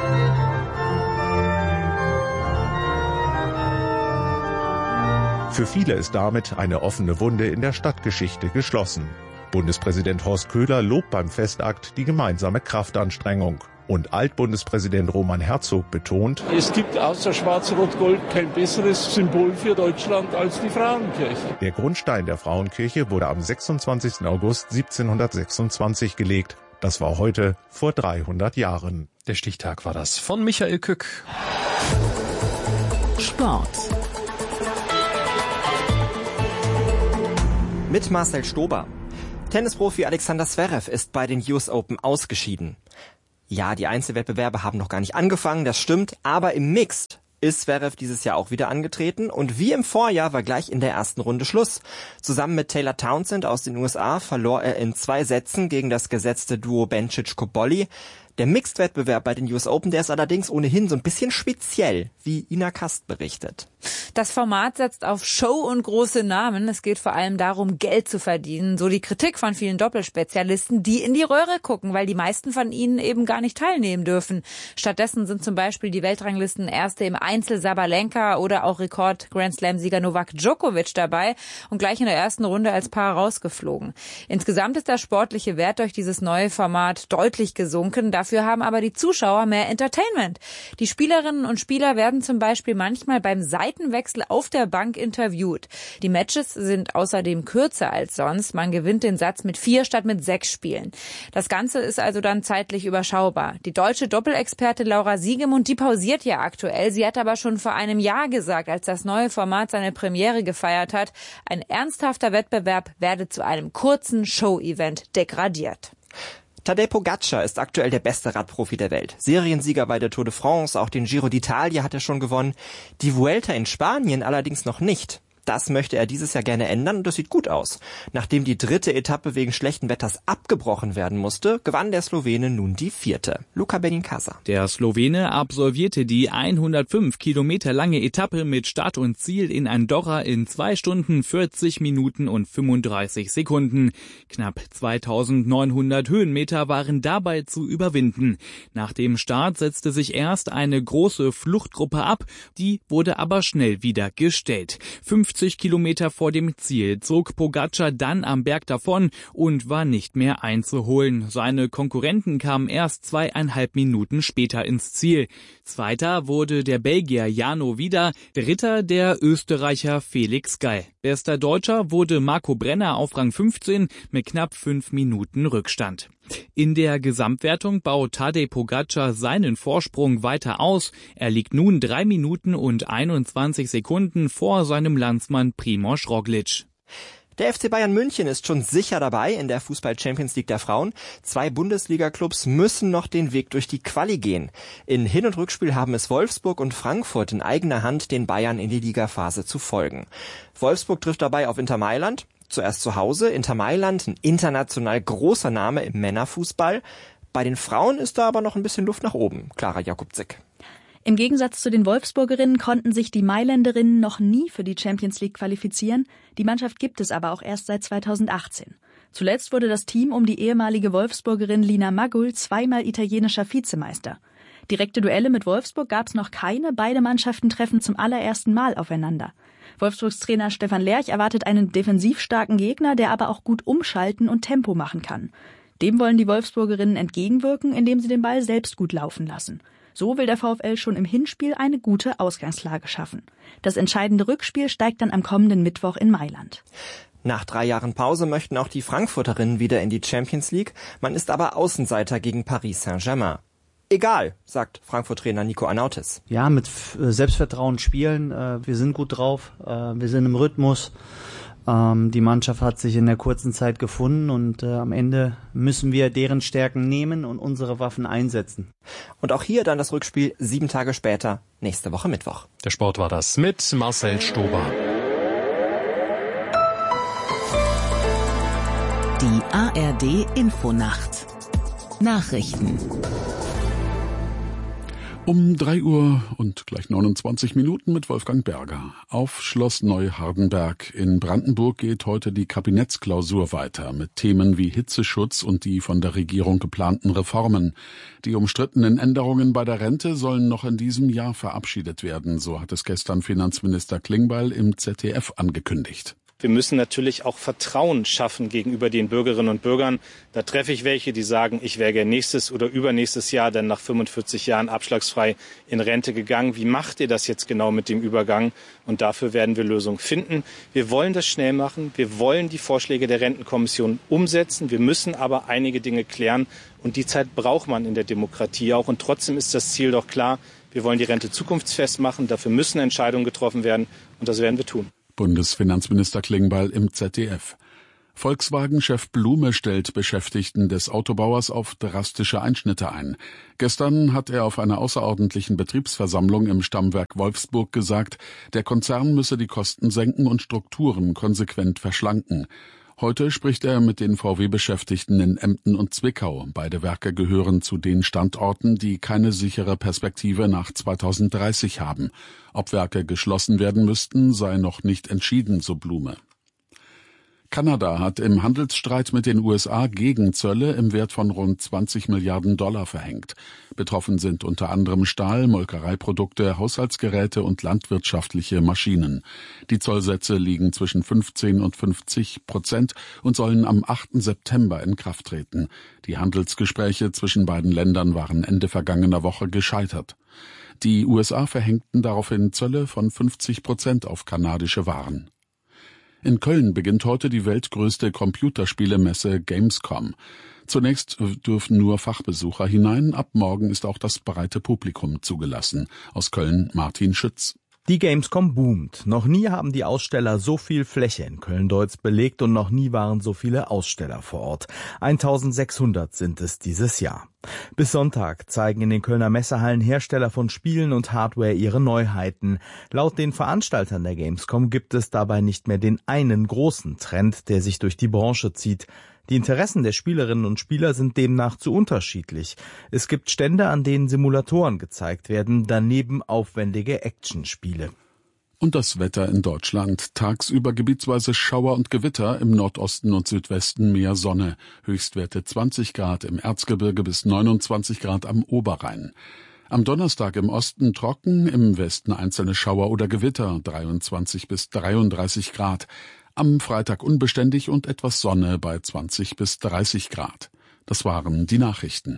Für viele ist damit eine offene Wunde in der Stadtgeschichte geschlossen. Bundespräsident Horst Köhler lobt beim Festakt die gemeinsame Kraftanstrengung. Und Altbundespräsident Roman Herzog betont: Es gibt außer Schwarz-Rot-Gold kein besseres Symbol für Deutschland als die Frauenkirche. Der Grundstein der Frauenkirche wurde am sechsundzwanzigsten August siebzehnhundertsechsundzwanzig gelegt. Das war heute vor dreihundert Jahren. Der Stichtag war das von Michael Kück. Sport. Mit Marcel Stober. Tennisprofi Alexander Zverev ist bei den U S Open ausgeschieden. Ja, die Einzelwettbewerbe haben noch gar nicht angefangen, das stimmt, aber im Mixed ist Zverev dieses Jahr auch wieder angetreten und wie im Vorjahr war gleich in der ersten Runde Schluss. Zusammen mit Taylor Townsend aus den U S A verlor er in zwei Sätzen gegen das gesetzte Duo Bencic-Cobolli. Der Mixed-Wettbewerb bei den U S Open, der ist allerdings ohnehin so ein bisschen speziell, wie Ina Kast berichtet. Das Format setzt auf Show und große Namen. Es geht vor allem darum, Geld zu verdienen. So die Kritik von vielen Doppelspezialisten, die in die Röhre gucken, weil die meisten von ihnen eben gar nicht teilnehmen dürfen. Stattdessen sind zum Beispiel die Weltranglisten Erste im Einzel Sabalenka oder auch Rekord-Grand-Slam-Sieger Novak Djokovic dabei und gleich in der ersten Runde als Paar rausgeflogen. Insgesamt ist der sportliche Wert durch dieses neue Format deutlich gesunken. Dafür haben aber die Zuschauer mehr Entertainment. Die Spielerinnen und Spieler werden zum Beispiel manchmal beim Seitenwechsel auf der Bank interviewt. Die Matches sind außerdem kürzer als sonst. Man gewinnt den Satz mit vier statt mit sechs Spielen. Das Ganze ist also dann zeitlich überschaubar. Die deutsche Doppelexperte Laura Siegemund, die pausiert ja aktuell. Sie hat aber schon vor einem Jahr gesagt, als das neue Format seine Premiere gefeiert hat, ein ernsthafter Wettbewerb werde zu einem kurzen Show-Event degradiert. Tadej Pogacar ist aktuell der beste Radprofi der Welt. Seriensieger bei der Tour de France, auch den Giro d'Italia hat er schon gewonnen. Die Vuelta in Spanien allerdings noch nicht. Das möchte er dieses Jahr gerne ändern und das sieht gut aus. Nachdem die dritte Etappe wegen schlechten Wetters abgebrochen werden musste, gewann der Slowene nun die vierte. Luca Benincasa. Der Slowene absolvierte die hundertfünf Kilometer lange Etappe mit Start und Ziel in Andorra in zwei Stunden vierzig Minuten und fünfunddreißig Sekunden. Knapp zweitausendneunhundert Höhenmeter waren dabei zu überwinden. Nach dem Start setzte sich erst eine große Fluchtgruppe ab, die wurde aber schnell wieder gestellt. fünfzig Kilometer vor dem Ziel zog Pogacar dann am Berg davon und war nicht mehr einzuholen. Seine Konkurrenten kamen erst zweieinhalb Minuten später ins Ziel. Zweiter wurde der Belgier Jano Wieder, dritter der Österreicher Felix Gall. Bester Deutscher wurde Marco Brenner auf Rang fünfzehn mit knapp fünf Minuten Rückstand. In der Gesamtwertung baut Tadej Pogacar seinen Vorsprung weiter aus. Er liegt nun drei Minuten und einundzwanzig Sekunden vor seinem Landsmann Primož Roglič. Der F C Bayern München ist schon sicher dabei in der Fußball-Champions League der Frauen. Zwei Bundesliga-Clubs müssen noch den Weg durch die Quali gehen. In Hin- und Rückspiel haben es Wolfsburg und Frankfurt in eigener Hand, den Bayern in die Ligaphase zu folgen. Wolfsburg trifft dabei auf Inter Mailand. Zuerst zu Hause, Inter Mailand, ein international großer Name im Männerfußball. Bei den Frauen ist da aber noch ein bisschen Luft nach oben. Clara Jakubczyk. Im Gegensatz zu den Wolfsburgerinnen konnten sich die Mailänderinnen noch nie für die Champions League qualifizieren. Die Mannschaft gibt es aber auch erst seit zweitausendachtzehn. Zuletzt wurde das Team um die ehemalige Wolfsburgerin Lina Magul zweimal italienischer Vizemeister. Direkte Duelle mit Wolfsburg gab es noch keine. Beide Mannschaften treffen zum allerersten Mal aufeinander. Wolfsburgs Trainer Stefan Lerch erwartet einen defensiv starken Gegner, der aber auch gut umschalten und Tempo machen kann. Dem wollen die Wolfsburgerinnen entgegenwirken, indem sie den Ball selbst gut laufen lassen. So will der VfL schon im Hinspiel eine gute Ausgangslage schaffen. Das entscheidende Rückspiel steigt dann am kommenden Mittwoch in Mailand. Nach drei Jahren Pause möchten auch die Frankfurterinnen wieder in die Champions League. Man ist aber Außenseiter gegen Paris Saint-Germain. Egal, sagt Frankfurt-Trainer Nico Arnautis. Ja, mit Selbstvertrauen spielen. Wir sind gut drauf. Wir sind im Rhythmus. Die Mannschaft hat sich in der kurzen Zeit gefunden und am Ende müssen wir deren Stärken nehmen und unsere Waffen einsetzen. Und auch hier dann das Rückspiel sieben Tage später, nächste Woche Mittwoch. Der Sport war das mit Marcel Stober. Die A R D Infonacht. Nachrichten. Um drei Uhr und gleich neunundzwanzig Minuten mit Wolfgang Berger. Auf Schloss Neuhardenberg in Brandenburg geht heute die Kabinettsklausur weiter mit Themen wie Hitzeschutz und die von der Regierung geplanten Reformen. Die umstrittenen Änderungen bei der Rente sollen noch in diesem Jahr verabschiedet werden, so hat es gestern Finanzminister Klingbeil im Z D F angekündigt. Wir müssen natürlich auch Vertrauen schaffen gegenüber den Bürgerinnen und Bürgern. Da treffe ich welche, die sagen, ich wäre gern nächstes oder übernächstes Jahr dann nach fünfundvierzig Jahren abschlagsfrei in Rente gegangen. Wie macht ihr das jetzt genau mit dem Übergang? Und dafür werden wir Lösungen finden. Wir wollen das schnell machen. Wir wollen die Vorschläge der Rentenkommission umsetzen. Wir müssen aber einige Dinge klären. Und die Zeit braucht man in der Demokratie auch. Und trotzdem ist das Ziel doch klar. Wir wollen die Rente zukunftsfest machen. Dafür müssen Entscheidungen getroffen werden. Und das werden wir tun. Bundesfinanzminister Klingbeil im Z D F. Volkswagen-Chef Blume stellt Beschäftigten des Autobauers auf drastische Einschnitte ein. Gestern hat er auf einer außerordentlichen Betriebsversammlung im Stammwerk Wolfsburg gesagt, der Konzern müsse die Kosten senken und Strukturen konsequent verschlanken. Heute spricht er mit den V W-Beschäftigten in Emden und Zwickau. Beide Werke gehören zu den Standorten, die keine sichere Perspektive nach zweitausenddreißig haben. Ob Werke geschlossen werden müssten, sei noch nicht entschieden, so Blume. Kanada hat im Handelsstreit mit den U S A Gegenzölle im Wert von rund zwanzig Milliarden Dollar verhängt. Betroffen sind unter anderem Stahl, Molkereiprodukte, Haushaltsgeräte und landwirtschaftliche Maschinen. Die Zollsätze liegen zwischen fünfzehn und fünfzig Prozent und sollen am achten September in Kraft treten. Die Handelsgespräche zwischen beiden Ländern waren Ende vergangener Woche gescheitert. Die U S A verhängten daraufhin Zölle von fünfzig Prozent auf kanadische Waren. In Köln beginnt heute die weltgrößte Computerspielemesse Gamescom. Zunächst dürfen nur Fachbesucher hinein, ab morgen ist auch das breite Publikum zugelassen. Aus Köln Martin Schütz. Die Gamescom boomt. Noch nie haben die Aussteller so viel Fläche in Köln-Deutz belegt und noch nie waren so viele Aussteller vor Ort. eintausendsechshundert sind es dieses Jahr. Bis Sonntag zeigen in den Kölner Messehallen Hersteller von Spielen und Hardware ihre Neuheiten. Laut den Veranstaltern der Gamescom gibt es dabei nicht mehr den einen großen Trend, der sich durch die Branche zieht. Die Interessen der Spielerinnen und Spieler sind demnach zu unterschiedlich. Es gibt Stände, an denen Simulatoren gezeigt werden, daneben aufwendige Actionspiele. Und das Wetter in Deutschland. Tagsüber gebietsweise Schauer und Gewitter, im Nordosten und Südwesten mehr Sonne. Höchstwerte zwanzig Grad im Erzgebirge bis neunundzwanzig Grad am Oberrhein. Am Donnerstag im Osten trocken, im Westen einzelne Schauer oder Gewitter, dreiundzwanzig bis dreiunddreißig Grad. Am Freitag unbeständig und etwas Sonne bei zwanzig bis dreißig Grad. Das waren die Nachrichten.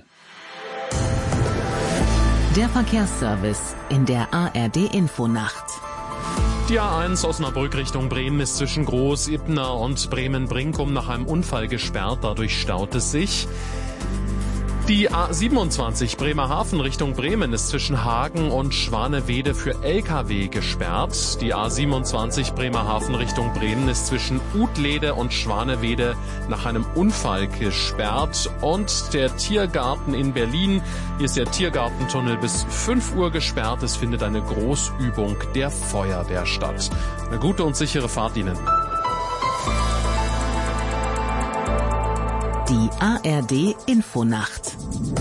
Der Verkehrsservice in der A R D-Infonacht. Die A eins Osnabrück Richtung Bremen ist zwischen Groß-Ipna und Bremen-Brinkum nach einem Unfall gesperrt. Dadurch staut es sich. Die A siebenundzwanzig Bremerhaven Richtung Bremen ist zwischen Hagen und Schwanewede für L K W gesperrt. Die A siebenundzwanzig Bremerhaven Richtung Bremen ist zwischen Utlede und Schwanewede nach einem Unfall gesperrt. Und der Tiergarten in Berlin, hier ist der Tiergartentunnel bis fünf Uhr gesperrt. Es findet eine Großübung der Feuerwehr statt. Eine gute und sichere Fahrt Ihnen. Die A R D-Infonacht.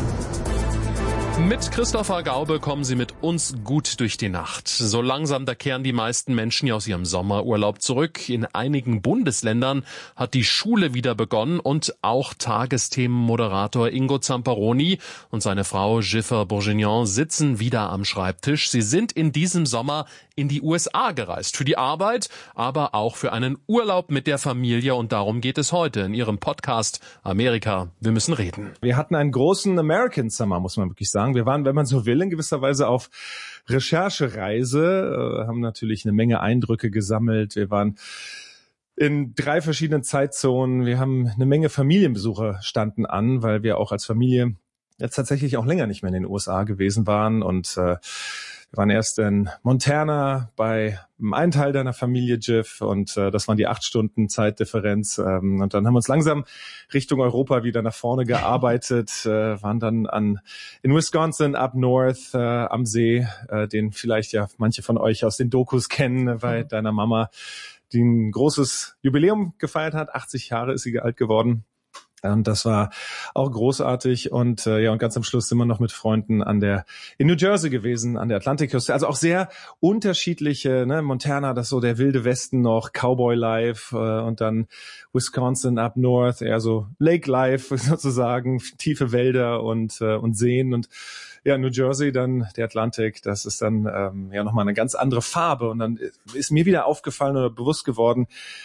Mit Christopher Gaube kommen Sie mit uns gut durch die Nacht. So langsam, da kehren die meisten Menschen ja aus ihrem Sommerurlaub zurück. In einigen Bundesländern hat die Schule wieder begonnen und auch Tagesthemenmoderator Ingo Zamperoni und seine Frau Giffer Bourguignon sitzen wieder am Schreibtisch. Sie sind in diesem Sommer in die U S A gereist. Für die Arbeit, aber auch für einen Urlaub mit der Familie. Und darum geht es heute in Ihrem Podcast Amerika, wir müssen reden. Wir hatten einen großen American Summer, muss man wirklich sagen. Wir waren, wenn man so will, in gewisser Weise auf Recherchereise, äh, haben natürlich eine Menge Eindrücke gesammelt. Wir waren in drei verschiedenen Zeitzonen. Wir haben eine Menge Familienbesuche standen an, weil wir auch als Familie jetzt tatsächlich auch länger nicht mehr in den U S A gewesen waren. Und äh, wir waren erst in Montana bei einem Teil deiner Familie, Jiff, und äh, das waren die acht Stunden Zeitdifferenz. Ähm, und dann haben wir uns langsam Richtung Europa wieder nach vorne gearbeitet, äh, waren dann an in Wisconsin, up north, äh, am See, äh, den vielleicht ja manche von euch aus den Dokus kennen, bei mhm. deiner Mama, die ein großes Jubiläum gefeiert hat. achtzig Jahre ist sie alt geworden. Und das war auch großartig. Und äh, ja, und ganz am Schluss sind wir noch mit Freunden an der in New Jersey gewesen, an der Atlantikküste. Also auch sehr unterschiedliche, ne, Montana, das so der wilde Westen noch, Cowboy Life, äh, und dann Wisconsin up north, eher so Lake Life sozusagen, tiefe Wälder und äh, und Seen. Und ja, New Jersey, dann der Atlantik, das ist dann ähm, ja nochmal eine ganz andere Farbe. Und dann ist mir wieder aufgefallen oder bewusst geworden,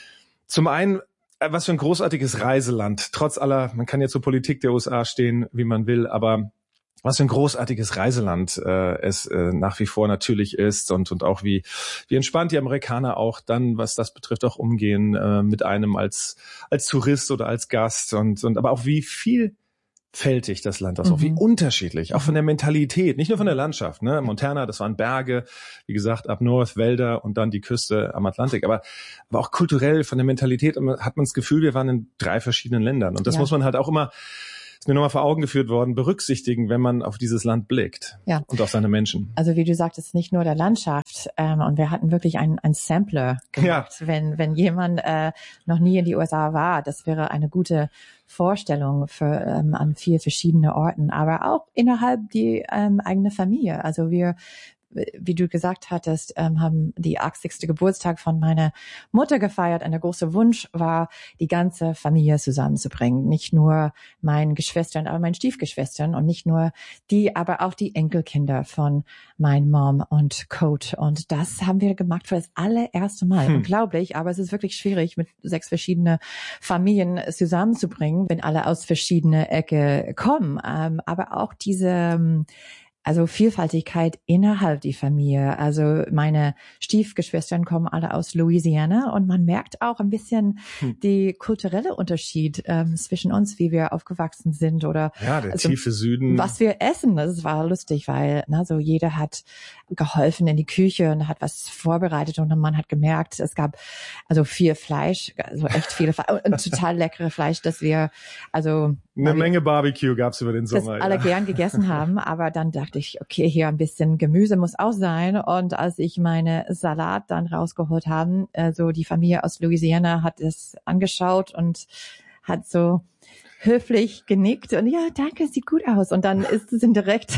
Zum einen, was für ein großartiges Reiseland. Trotz aller, man kann ja zur Politik der U S A stehen, wie man will, aber was für ein großartiges Reiseland äh, es äh, nach wie vor natürlich ist und und auch wie wie entspannt die Amerikaner auch dann, was das betrifft, auch umgehen äh, mit einem als als Tourist oder als Gast und und aber auch wie vielfältig das Land ist, mhm. auch wie unterschiedlich, auch von der Mentalität, nicht nur von der Landschaft. Ne? Montana, das waren Berge, wie gesagt, up north, Wälder und dann die Küste am Atlantik, aber aber auch kulturell von der Mentalität hat man das Gefühl, wir waren in drei verschiedenen Ländern und das ja. muss man halt auch immer, ist mir nochmal vor Augen geführt worden, berücksichtigen, wenn man auf dieses Land blickt ja. und auf seine Menschen. Also wie du sagtest, nicht nur der Landschaft ähm, und wir hatten wirklich einen, einen Sampler gemacht, ja. wenn wenn jemand äh, noch nie in die U S A war, das wäre eine gute Vorstellung für ähm, an vier verschiedene Orten, aber auch innerhalb die ähm, eigene Familie. Also wir wie du gesagt hattest, ähm, haben die achtzigste Geburtstag von meiner Mutter gefeiert. Und der große Wunsch war, die ganze Familie zusammenzubringen. Nicht nur meinen Geschwistern, aber meinen Stiefgeschwistern und nicht nur die, aber auch die Enkelkinder von meinen Mom und Coach. Und das haben wir gemacht für das allererste Mal. Hm. Unglaublich, aber es ist wirklich schwierig, mit sechs verschiedene Familien zusammenzubringen, wenn alle aus verschiedenen Ecke kommen. Ähm, aber auch diese Also Vielfaltigkeit innerhalb die Familie. Also meine Stiefgeschwistern kommen alle aus Louisiana und man merkt auch ein bisschen hm. die kulturelle Unterschied ähm, zwischen uns, wie wir aufgewachsen sind oder ja, der also, tiefe Süden. Was wir essen, das war lustig, weil na, so jeder hat geholfen in die Küche und hat was vorbereitet und man hat gemerkt, es gab also viel Fleisch, also echt viele Fleisch und total leckere Fleisch, dass wir also eine Menge Barbecue gab's über den Sommer. Das ja. alle gern gegessen haben, aber dann dachte ich, okay, hier ein bisschen Gemüse muss auch sein. Und als ich meine Salat dann rausgeholt habe, also die Familie aus Louisiana hat es angeschaut und hat so höflich genickt und ja, danke, sieht gut aus. Und dann ist es direkt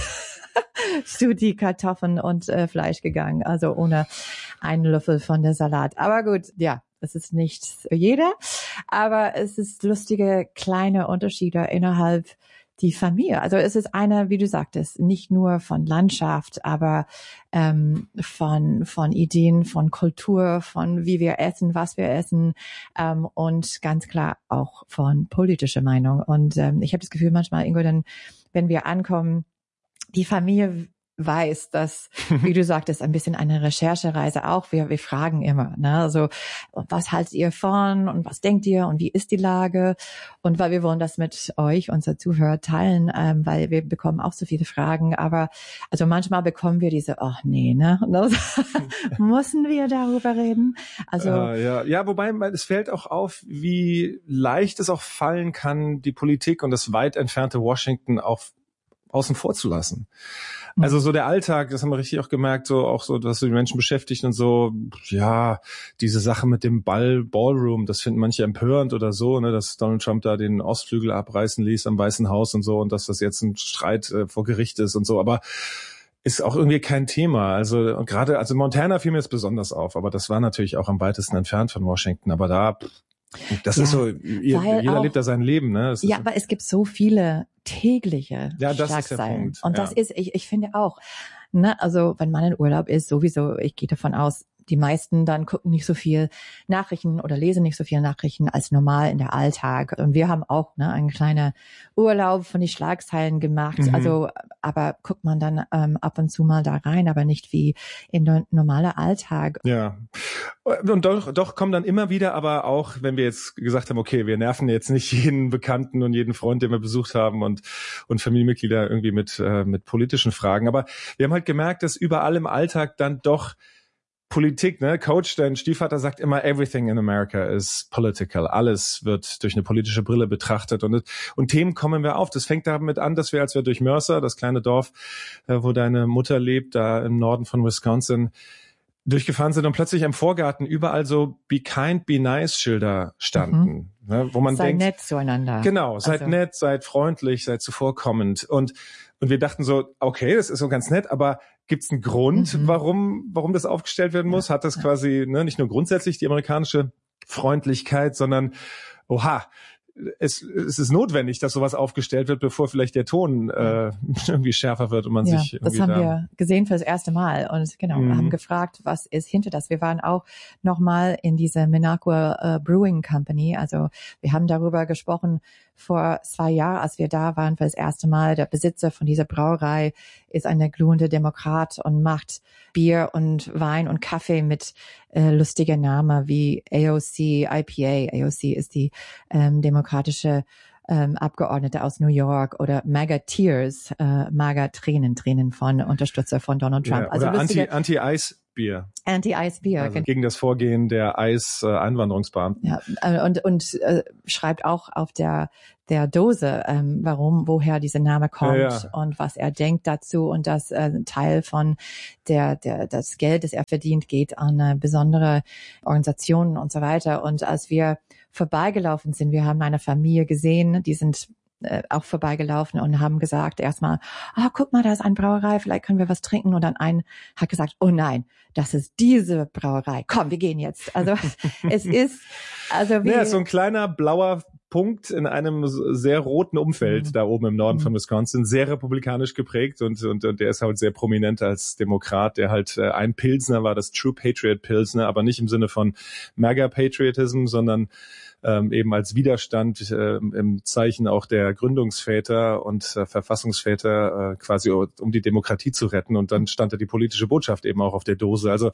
zu die Kartoffeln und äh, Fleisch gegangen, also ohne einen Löffel von der Salat. Aber gut, ja. Es ist nicht für jeder, aber es ist lustige kleine Unterschiede innerhalb die Familie. Also es ist eine, wie du sagtest, nicht nur von Landschaft, aber ähm, von von Ideen, von Kultur, von wie wir essen, was wir essen ähm, und ganz klar auch von politischer Meinung. Und ähm, ich habe das Gefühl manchmal, Ingo, dann, wenn wir ankommen, die Familie weiß, dass, wie du sagtest, ein bisschen eine Recherchereise auch. Wir, wir fragen immer, ne, also, was haltet ihr von und was denkt ihr und wie ist die Lage? Und weil wir wollen das mit euch, unser Zuhörer, teilen, ähm, weil wir bekommen auch so viele Fragen. Aber, also manchmal bekommen wir diese, ach nee, ne, müssen wir darüber reden? Also, äh, ja, ja, wobei, es fällt auch auf, wie leicht es auch fallen kann, die Politik und das weit entfernte Washington auch außen vor zu lassen. Also so der Alltag, das haben wir richtig auch gemerkt, so auch so, dass so die Menschen beschäftigt und so, ja, diese Sache mit dem Ball, Ballroom, das finden manche empörend oder so, ne, dass Donald Trump da den Ostflügel abreißen ließ am Weißen Haus und so und dass das jetzt ein Streit äh, vor Gericht ist und so, aber ist auch irgendwie kein Thema. Also und gerade, also Montana fiel mir jetzt besonders auf, aber das war natürlich auch am weitesten entfernt von Washington, aber da das ja, ist so, ihr, jeder auch, lebt da sein Leben, ne? Das ja, so. Aber es gibt so viele tägliche ja, das Schlagzeilen. Ist der Punkt. Und ja. das ist, ich, ich finde auch, ne, also wenn man in Urlaub ist, sowieso, ich gehe davon aus, die meisten dann gucken nicht so viel Nachrichten oder lesen nicht so viel Nachrichten als normal in der Alltag. Und wir haben auch ne, einen kleinen Urlaub von die Schlagzeilen gemacht. Mhm. Also, aber guckt man dann ähm, ab und zu mal da rein, aber nicht wie in der normale Alltag. Ja. Und doch, doch kommen dann immer wieder, aber auch, wenn wir jetzt gesagt haben, okay, wir nerven jetzt nicht jeden Bekannten und jeden Freund, den wir besucht haben und und Familienmitglieder irgendwie mit äh, mit politischen Fragen. Aber wir haben halt gemerkt, dass überall im Alltag dann doch Politik, ne? Coach, dein Stiefvater sagt immer, everything in America is political. Alles wird durch eine politische Brille betrachtet und und Themen kommen wir auf. Das fängt damit an, dass wir, als wir durch Mercer, das kleine Dorf, wo deine Mutter lebt, da im Norden von Wisconsin, durchgefahren sind und plötzlich im Vorgarten überall so Be Kind, Be Nice Schilder standen, mhm. ne? Wo man seid denkt, nett zueinander. Genau, seid also. nett, seid freundlich, seid zuvorkommend und und wir dachten so, okay, das ist so ganz nett, aber gibt es einen Grund, mhm. warum warum das aufgestellt werden muss? Hat das quasi ne, nicht nur grundsätzlich die amerikanische Freundlichkeit, sondern oha, es, es ist notwendig, dass sowas aufgestellt wird, bevor vielleicht der Ton äh, irgendwie schärfer wird und man ja, sich irgendwie das haben da wir gesehen für das erste Mal und genau, Mhm. wir haben gefragt, was ist hinter das. Wir waren auch nochmal in dieser Minocqua äh, Brewing Company, also wir haben darüber gesprochen vor zwei Jahren, als wir da waren für das erste Mal. Der Besitzer von dieser Brauerei ist ein glühender Demokrat und macht Bier und Wein und Kaffee mit äh, lustiger Name wie A O C, I P A. A O C ist die ähm, demokratische ähm, Abgeordnete aus New York oder MAGA Tears, äh, MAGA Tränen, Tränen von Unterstützer von Donald Trump. Ja, also oder Anti, lustige Anti-Eis-Bier. Anti-Eis-Bier. Also gegen das Vorgehen der Eis-Einwanderungsbeamten. Ja, äh, und und äh, schreibt auch auf der der Dose, ähm, warum, woher dieser Name kommt Ja, ja. und was er denkt dazu und dass äh, ein Teil von der der das Geld, das er verdient, geht an äh, besondere Organisationen und so weiter. Und als wir vorbeigelaufen sind, wir haben eine Familie gesehen, die sind äh, auch vorbeigelaufen und haben gesagt erstmal, ah, guck mal, da ist eine Brauerei, vielleicht können wir was trinken. Und dann ein hat gesagt, oh nein, das ist diese Brauerei. Komm, wir gehen jetzt. Also es ist, also wie Ja, so ein kleiner blauer Punkt in einem sehr roten Umfeld mhm. da oben im Norden mhm. von Wisconsin, sehr republikanisch geprägt und, und, und der ist halt sehr prominent als Demokrat, der halt äh, ein Pilsner war, das True Patriot Pilsner, aber nicht im Sinne von MAGA Patriotism, sondern ähm, eben als Widerstand äh, im Zeichen auch der Gründungsväter und äh, Verfassungsväter äh, quasi um die Demokratie zu retten und dann stand da die politische Botschaft eben auch auf der Dose. Also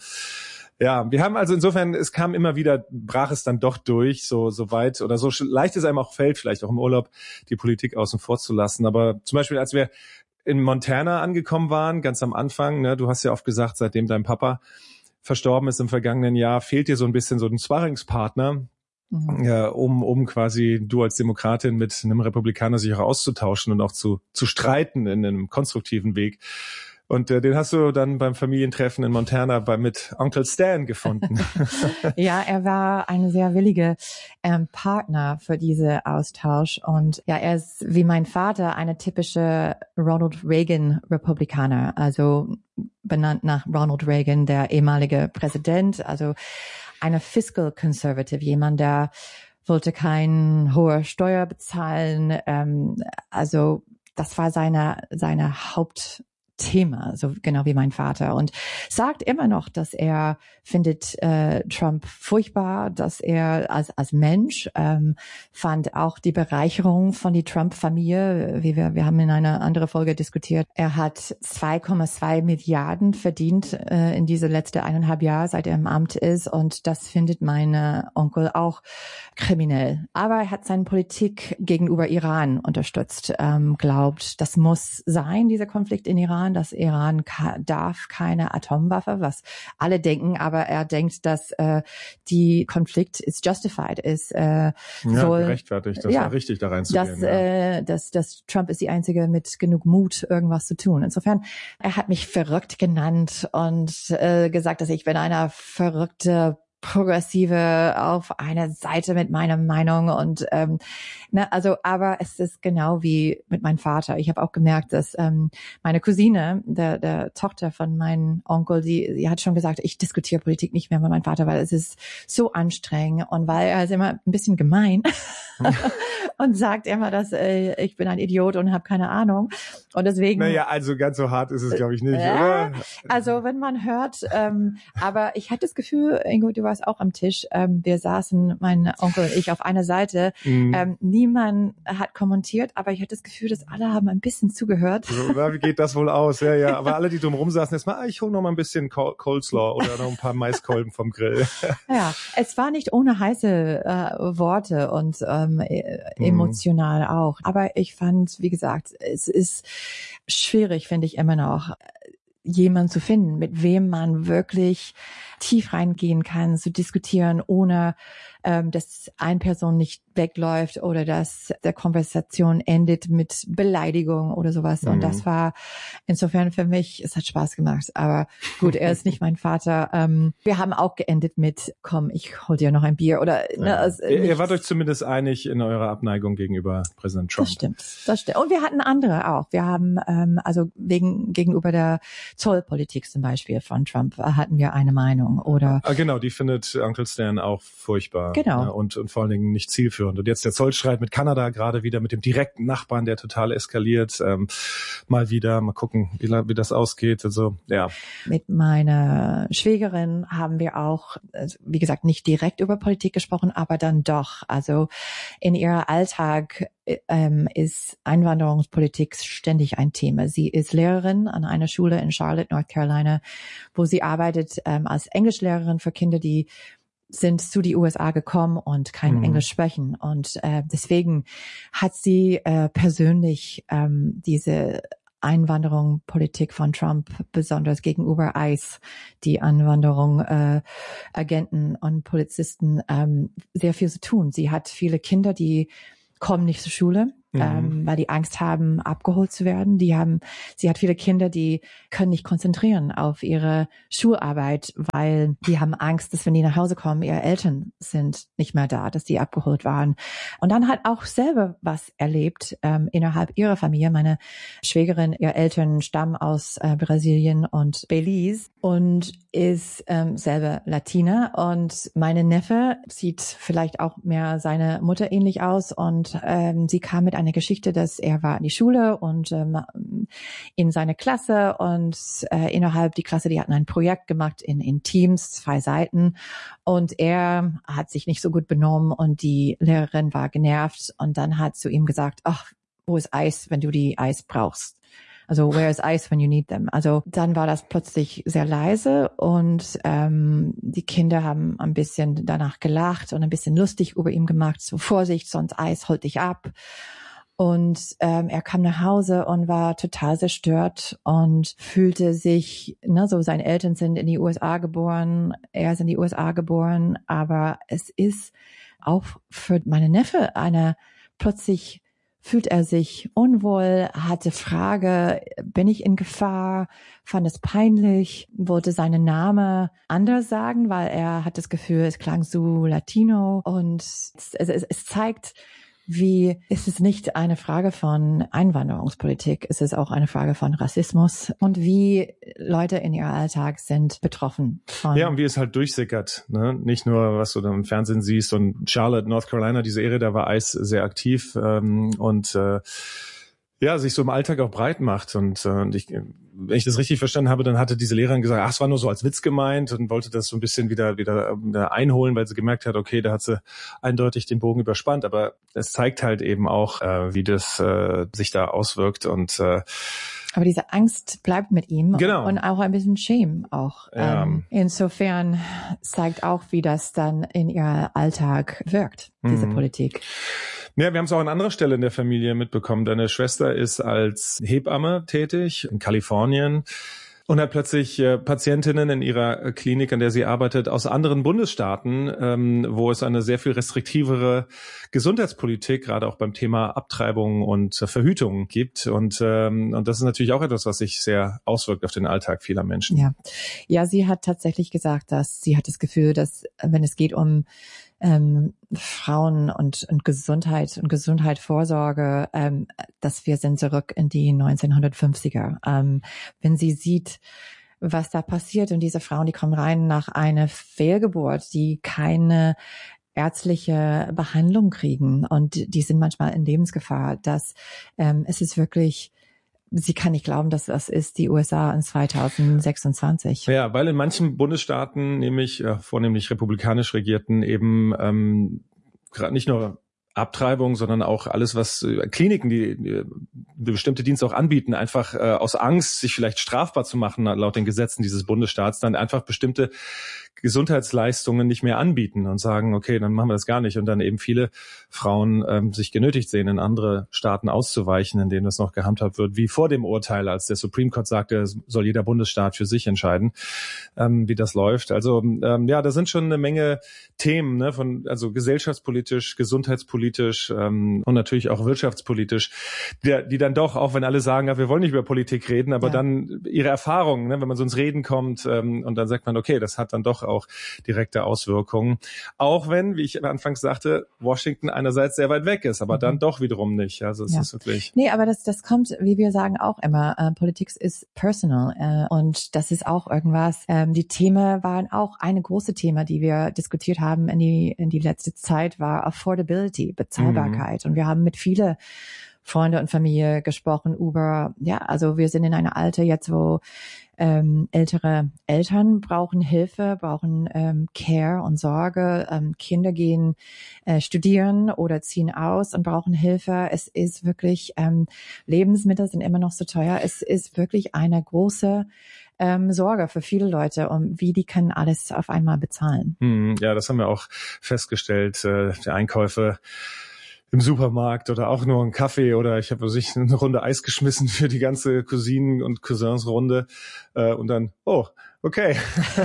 ja, wir haben also insofern, es kam immer wieder, brach es dann doch durch, so, so weit oder so leicht es einem auch fällt, vielleicht auch im Urlaub, die Politik außen vor zu lassen. Aber zum Beispiel, als wir in Montana angekommen waren, ganz am Anfang, ne, du hast ja oft gesagt, seitdem dein Papa verstorben ist im vergangenen Jahr, fehlt dir so ein bisschen so ein Sparringspartner, mhm. ja, um, um quasi du als Demokratin mit einem Republikaner sich auch auszutauschen und auch zu, zu streiten in einem konstruktiven Weg. Und äh, den hast du dann beim Familientreffen in Montana bei, mit Onkel Stan gefunden. Ja, er war ein sehr williger ähm, Partner für diese Austausch. Und ja, er ist wie mein Vater eine typische Ronald Reagan Republikaner, also benannt nach Ronald Reagan, der ehemalige Präsident, also eine Fiscal Conservative, jemand, der wollte keine hohe Steuer bezahlen. Ähm, also das war seine, seine Haupt Thema, so genau wie mein Vater, und sagt immer noch, dass er findet äh, Trump furchtbar, dass er als als Mensch ähm, fand auch die Bereicherung von die Trump-Familie, wie wir wir haben in einer anderen Folge diskutiert. Er hat zwei Komma zwei Milliarden verdient äh, in diese letzte eineinhalb Jahre, seit er im Amt ist, und das findet mein Onkel auch kriminell. Aber er hat seine Politik gegenüber Iran unterstützt, ähm, glaubt, das muss sein, dieser Konflikt in Iran. Dass Iran ka- darf keine Atomwaffe, was alle denken, aber er denkt, dass äh, die Konflikt ist justified, ist äh, ja, wohl, gerechtfertigt, das ja, war richtig da reinzugehen. Dass, ja. äh, dass, dass Trump ist die Einzige mit genug Mut, irgendwas zu tun. Insofern, er hat mich verrückt genannt und äh, gesagt, dass ich bin eine verrückte Progressive auf einer Seite mit meiner Meinung und ähm, ne, also aber es ist genau wie mit meinem Vater. Ich habe auch gemerkt, dass ähm, meine Cousine, der, der Tochter von meinem Onkel, die, die hat schon gesagt, ich diskutiere Politik nicht mehr mit meinem Vater, weil es ist so anstrengend und weil er ist immer ein bisschen gemein und sagt immer, dass äh, ich bin ein Idiot und habe keine Ahnung und deswegen. Naja, also ganz so hart ist es, glaube ich, nicht, äh, oder? Also wenn man hört, ähm, aber ich hatte das Gefühl, Ingo, du warst auch am Tisch, ähm, wir saßen, mein Onkel und ich, auf einer Seite, mhm. ähm, niemand hat kommentiert, aber ich hatte das Gefühl, dass alle haben ein bisschen zugehört. So, na, wie geht das wohl aus? Ja, ja, aber alle, die drumherum saßen, erstmal, ah, ich hole noch mal ein bisschen Coleslaw oder noch ein paar Maiskolben vom Grill. Ja, es war nicht ohne heiße äh, Worte und ähm, emotional mhm. auch, aber ich fand, wie gesagt, es ist schwierig, finde ich immer noch, jemanden zu finden, mit wem man wirklich tief reingehen kann, zu diskutieren, ohne ähm, dass eine Person nicht wegläuft oder dass der Konversation endet mit Beleidigung oder sowas. Mhm. Und das war insofern für mich, es hat Spaß gemacht. Aber gut, er ist nicht mein Vater. Ähm, wir haben auch geendet mit, komm, ich hol dir noch ein Bier oder. Ne, ja. also, ihr, ihr wart euch zumindest einig in eurer Abneigung gegenüber Präsident Trump. Das stimmt, das stimmt. Und wir hatten andere auch. Wir haben ähm, also wegen gegenüber der Zollpolitik zum Beispiel von Trump hatten wir eine Meinung oder. Ah, genau, die findet Uncle Stan auch furchtbar. Genau. Ja, und, und vor allen Dingen nicht zielführend. zielführend. Und jetzt der Zollstreit mit Kanada, gerade wieder mit dem direkten Nachbarn, der total eskaliert. Ähm, mal wieder, mal gucken, wie, wie das ausgeht. Also, ja. Mit meiner Schwägerin haben wir auch, wie gesagt, nicht direkt über Politik gesprochen, aber dann doch. Also in ihrem Alltag ähm, ist Einwanderungspolitik ständig ein Thema. Sie ist Lehrerin an einer Schule in Charlotte, North Carolina, wo sie arbeitet ähm, als Englischlehrerin für Kinder, die sind zu die U S A gekommen und kein mhm. Englisch sprechen. Und äh, deswegen hat sie äh, persönlich ähm, diese Einwanderung, Politik von Trump, besonders gegenüber ICE, die Anwanderung, äh, Agenten und Polizisten, ähm, sehr viel zu tun. Sie hat viele Kinder, die kommen nicht zur Schule, mhm. ähm, weil die Angst haben, abgeholt zu werden. Die haben, sie hat viele Kinder, die können nicht konzentrieren auf ihre Schularbeit, weil die haben Angst, dass wenn die nach Hause kommen, ihre Eltern sind nicht mehr da, dass die abgeholt waren. Und dann hat auch selber was erlebt ähm, innerhalb ihrer Familie. Meine Schwägerin, ihre Eltern stammen aus äh, Brasilien und Belize und ist ähm, selber Latina. Und meine Neffe sieht vielleicht auch mehr seine Mutter ähnlich aus. Und ähm, sie kam mit einer Geschichte, dass er war in die Schule und ähm, in seine Klasse und äh, innerhalb die Klasse, die hatten ein Projekt gemacht in, in Teams, zwei Seiten. Und er hat sich nicht so gut benommen und die Lehrerin war genervt. Und dann hat zu ihm gesagt, ach, wo ist Eis, wenn du die Eis brauchst? Also where is ice when you need them? Also dann war das plötzlich sehr leise und ähm, die Kinder haben ein bisschen danach gelacht und ein bisschen lustig über ihn gemacht. So Vorsicht, sonst Eis holt dich ab. Und ähm, er kam nach Hause und war total zerstört und fühlte sich, ne, so seine Eltern sind in die U S A geboren, er ist in die U S A geboren, aber es ist auch für meine Neffe eine plötzlich fühlt er sich unwohl, hatte Frage, bin ich in Gefahr, fand es peinlich, wollte seinen Namen anders sagen, weil er hat das Gefühl, es klang so Latino und es, es, es zeigt, wie ist es nicht eine Frage von Einwanderungspolitik, es ist auch eine Frage von Rassismus und wie Leute in ihrem Alltag sind betroffen von. Ja, und wie es halt durchsickert, ne? Nicht nur, was du da im Fernsehen siehst und Charlotte, North Carolina, diese Ära, da war ICE sehr aktiv ähm, und äh, ja, sich so im Alltag auch breit macht und, äh, und ich, wenn ich das richtig verstanden habe, dann hatte diese Lehrerin gesagt, ach, es war nur so als Witz gemeint und wollte das so ein bisschen wieder, wieder, wieder einholen, weil sie gemerkt hat, okay, da hat sie eindeutig den Bogen überspannt, aber es zeigt halt eben auch, äh, wie das äh, sich da auswirkt und äh, aber diese Angst bleibt mit ihm genau. und auch ein bisschen Shame auch. Ja. Ähm, insofern zeigt auch, wie das dann in ihr Alltag wirkt, diese mhm. Politik. Ja, wir haben es auch an anderer Stelle in der Familie mitbekommen. Deine Schwester ist als Hebamme tätig in Kalifornien und hat plötzlich äh, Patientinnen in ihrer Klinik, an der sie arbeitet, aus anderen Bundesstaaten, ähm, wo es eine sehr viel restriktivere Gesundheitspolitik, gerade auch beim Thema Abtreibung und äh, Verhütung gibt. Und, ähm, und das ist natürlich auch etwas, was sich sehr auswirkt auf den Alltag vieler Menschen. Ja, ja, sie hat tatsächlich gesagt, dass sie hat das Gefühl, dass wenn es geht um ähm, Frauen und, und Gesundheit und Gesundheitsvorsorge, ähm, dass wir sind zurück in die neunzehnhundertfünfziger. Ähm, wenn sie sieht, was da passiert und diese Frauen, die kommen rein nach einer Fehlgeburt, die keine ärztliche Behandlung kriegen und die sind manchmal in Lebensgefahr, dass ähm, es ist wirklich sie kann nicht glauben, dass das ist die U S A in zweitausendsechsundzwanzig. Ja, weil in manchen Bundesstaaten, nämlich äh, vornehmlich republikanisch regierten, eben ähm, gerade nicht nur Abtreibung, sondern auch alles, was äh, Kliniken, die, die bestimmte Dienste auch anbieten, einfach äh, aus Angst, sich vielleicht strafbar zu machen, laut den Gesetzen dieses Bundesstaats, dann einfach bestimmte Gesundheitsleistungen nicht mehr anbieten und sagen, okay, dann machen wir das gar nicht. Und dann eben viele Frauen ähm, sich genötigt sehen, in andere Staaten auszuweichen, in denen das noch gehandhabt wird, wie vor dem Urteil, als der Supreme Court sagte, es soll jeder Bundesstaat für sich entscheiden, ähm, wie das läuft. Also ähm, ja, da sind schon eine Menge Themen, ne, von also gesellschaftspolitisch, gesundheitspolitisch ähm, und natürlich auch wirtschaftspolitisch, die, die dann doch, auch wenn alle sagen, ja, wir wollen nicht über Politik reden, aber ja. dann ihre Erfahrungen, ne, wenn man so ins Reden kommt ähm, und dann sagt man, okay, das hat dann doch auch direkte Auswirkungen. Auch wenn, wie ich anfangs sagte, Washington einerseits sehr weit weg ist, aber mhm. dann doch wiederum nicht. Also es ja. ist wirklich... Nee, aber das, das kommt, wie wir sagen auch immer, äh, Politik ist personal äh, und das ist auch irgendwas. Ähm, die Themen waren auch eine große Thema, die wir diskutiert haben in die, in die letzte Zeit, war Affordability, Bezahlbarkeit. Mhm. Und wir haben mit vielen Freunde und Familie gesprochen über, ja, also wir sind in einem Alter jetzt, wo ähm, ältere Eltern brauchen Hilfe, brauchen ähm, Care und Sorge. Ähm, Kinder gehen äh, studieren oder ziehen aus und brauchen Hilfe. Es ist wirklich, ähm, Lebensmittel sind immer noch so teuer. Es ist wirklich eine große ähm, Sorge für viele Leute, um wie die können alles auf einmal bezahlen. Hm, ja, das haben wir auch festgestellt. Äh, die Einkäufe im Supermarkt oder auch nur einen Kaffee oder ich habe sich eine Runde Eis geschmissen für die ganze Cousinen- und Cousinsrunde äh, und dann, oh, okay.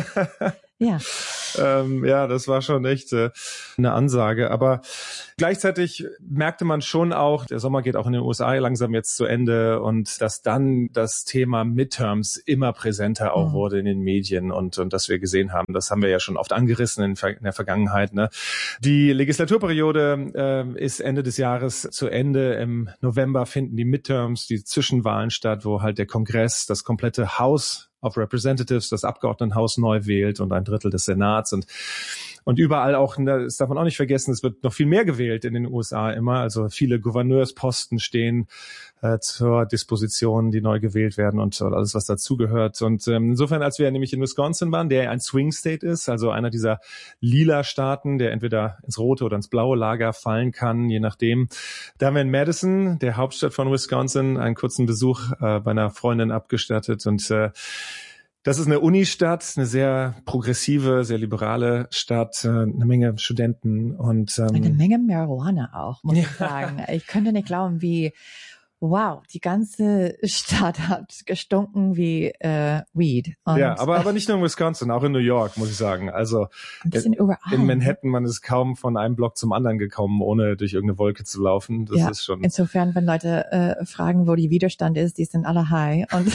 Ja. ähm, ja, das war schon echt äh, eine Ansage. Aber gleichzeitig merkte man schon auch, der Sommer geht auch in den U S A langsam jetzt zu Ende und dass dann das Thema Midterms immer präsenter auch mhm. wurde in den Medien und und dass wir gesehen haben, das haben wir ja schon oft angerissen in, in der Vergangenheit. Ne? Die Legislaturperiode äh, ist Ende des Jahres zu Ende. Im November finden die Midterms, die Zwischenwahlen statt, wo halt der Kongress, das komplette Haus of Representatives, das Abgeordnetenhaus neu wählt und ein Drittel des Senats und und überall auch, das darf man auch nicht vergessen, es wird noch viel mehr gewählt in den U S A immer, also viele Gouverneursposten stehen äh, zur Disposition, die neu gewählt werden und alles, was dazugehört. Und ähm, insofern, als wir nämlich in Wisconsin waren, der ein Swing State ist, also einer dieser lila Staaten, der entweder ins rote oder ins blaue Lager fallen kann, je nachdem. Da haben wir in Madison, der Hauptstadt von Wisconsin, einen kurzen Besuch äh, bei einer Freundin abgestattet und äh, das ist eine Unistadt, eine sehr progressive, sehr liberale Stadt, eine Menge Studenten und ähm, eine Menge Marihuana auch, muss ich sagen. Ich könnte nicht glauben, wie wow, die ganze Stadt hat gestunken wie äh, Weed. Und ja, aber aber nicht nur in Wisconsin, auch in New York, muss ich sagen. Also ein bisschen in, überall. In Manhattan, man ist kaum von einem Block zum anderen gekommen, ohne durch irgendeine Wolke zu laufen. Das ja, ist schon. Insofern, wenn Leute äh, fragen, wo die Widerstand ist, die sind alle high. Und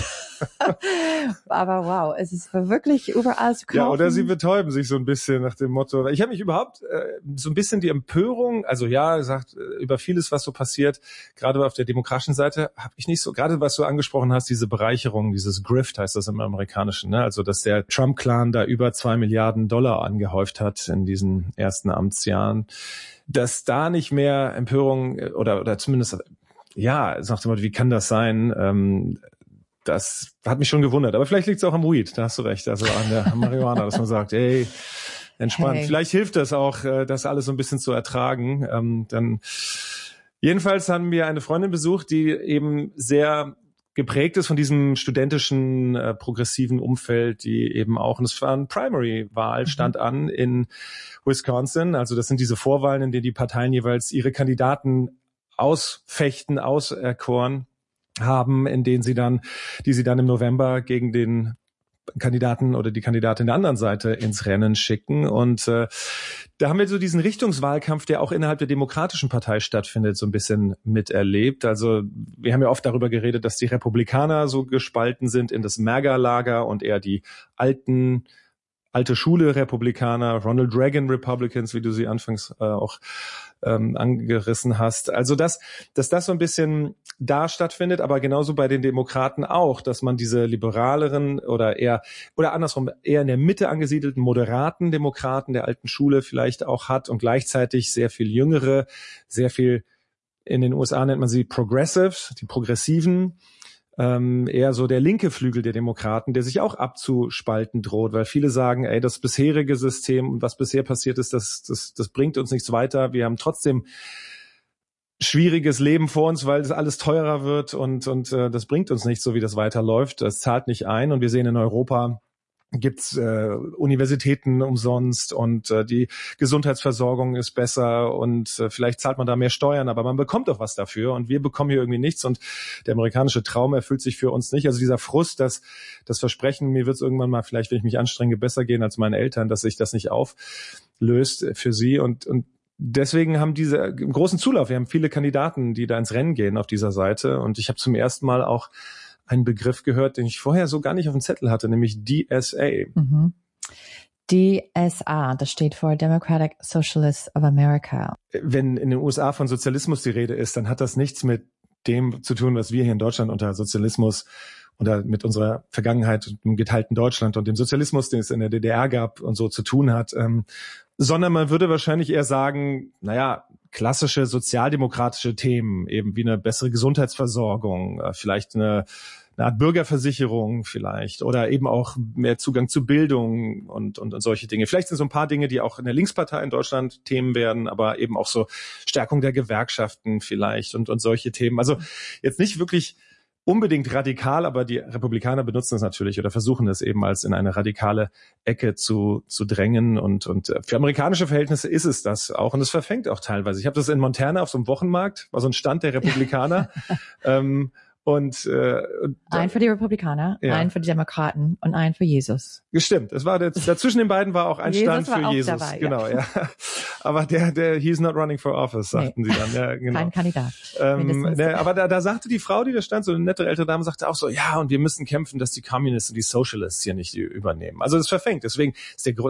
aber wow, es ist wirklich überall zu kaufen. Ja, oder sie betäuben sich so ein bisschen nach dem Motto. Ich habe mich überhaupt äh, so ein bisschen die Empörung, also ja, sagt äh, über vieles, was so passiert, gerade auf der demokratischen Seite habe ich nicht so, gerade was du angesprochen hast, diese Bereicherung, dieses Grift heißt das im Amerikanischen, ne? Also dass der Trump-Clan da über zwei Milliarden Dollar angehäuft hat in diesen ersten Amtsjahren, dass da nicht mehr Empörung oder oder zumindest, ja, sagt jemand, wie kann das sein? Ähm, das hat mich schon gewundert, aber vielleicht liegt es auch am Weed, da hast du recht, also an der Marihuana, dass man sagt, ey, entspannt. Hey. Vielleicht hilft das auch, das alles so ein bisschen zu ertragen, ähm, dann jedenfalls haben wir eine Freundin besucht, die eben sehr geprägt ist von diesem studentischen, äh, progressiven Umfeld, die eben auch, und es war eine Primary-Wahl, stand an in Wisconsin. Also das sind diese Vorwahlen, in denen die Parteien jeweils ihre Kandidaten ausfechten, auserkoren haben, in denen sie dann, die sie dann im November gegen den Kandidaten oder die Kandidatin der anderen Seite ins Rennen schicken. Und äh, da haben wir so diesen Richtungswahlkampf, der auch innerhalb der Demokratischen Partei stattfindet, so ein bisschen miterlebt. Also wir haben ja oft darüber geredet, dass die Republikaner so gespalten sind in das MAGA-Lager und eher die alten alte Schule Republikaner, Ronald Reagan Republicans, wie du sie anfangs äh, auch ähm, angerissen hast. Also dass, dass das so ein bisschen da stattfindet, aber genauso bei den Demokraten auch, dass man diese liberaleren oder eher, oder andersrum, eher in der Mitte angesiedelten moderaten Demokraten der alten Schule vielleicht auch hat und gleichzeitig sehr viel jüngere, sehr viel, in den U S A nennt man sie Progressives, die Progressiven, Ähm, eher so der linke Flügel der Demokraten, der sich auch abzuspalten droht, weil viele sagen, ey, das bisherige System und was bisher passiert ist, das, das, das bringt uns nichts weiter. Wir haben trotzdem schwieriges Leben vor uns, weil das alles teurer wird und, und äh, das bringt uns nicht, so wie das weiterläuft. Das zahlt nicht ein und wir sehen in Europa, gibt's äh, Universitäten umsonst und äh, die Gesundheitsversorgung ist besser und äh, vielleicht zahlt man da mehr Steuern, aber man bekommt doch was dafür und wir bekommen hier irgendwie nichts und der amerikanische Traum erfüllt sich für uns nicht. Also dieser Frust, dass das Versprechen, mir wird es irgendwann mal vielleicht, wenn ich mich anstrenge, besser gehen als meine Eltern, dass sich das nicht auflöst für sie und und deswegen haben diese einen großen Zulauf. Wir haben viele Kandidaten, die da ins Rennen gehen auf dieser Seite und ich habe zum ersten Mal auch einen Begriff gehört, den ich vorher so gar nicht auf dem Zettel hatte, nämlich D S A. Mhm. D S A, das steht für Democratic Socialists of America. Wenn in den U S A von Sozialismus die Rede ist, dann hat das nichts mit dem zu tun, was wir hier in Deutschland unter Sozialismus oder mit unserer Vergangenheit, dem geteilten Deutschland und dem Sozialismus, den es in der D D R gab und so zu tun hat, ähm, sondern man würde wahrscheinlich eher sagen, naja, klassische sozialdemokratische Themen, eben wie eine bessere Gesundheitsversorgung, äh, vielleicht eine, eine Art Bürgerversicherung vielleicht oder eben auch mehr Zugang zu Bildung und, und, und solche Dinge. Vielleicht sind so ein paar Dinge, die auch in der Linkspartei in Deutschland Themen werden, aber eben auch so Stärkung der Gewerkschaften vielleicht und, und solche Themen. Also jetzt nicht wirklich unbedingt radikal, aber die Republikaner benutzen es natürlich oder versuchen es eben als in eine radikale Ecke zu zu drängen und und für amerikanische Verhältnisse ist es das auch und es verfängt auch teilweise. Ich habe das in Montana auf so einem Wochenmarkt, war so ein Stand der Republikaner. ähm, Und, äh, und ein für die Republikaner, ja. ein für die Demokraten und ein für Jesus. Gestimmt. Es war der, dazwischen den beiden war auch ein Jesus Stand für war auch Jesus. dabei, genau, ja. ja. Aber der, der, he's not running for office, sagten nee. sie dann. Ja, genau. Kein Kandidat. Ähm, ne, aber da, da sagte die Frau, die da stand, so eine nette ältere Dame, sagte auch so, ja, und wir müssen kämpfen, dass die Communists und die Socialists hier nicht übernehmen. Also das verfängt. Deswegen ist der Grund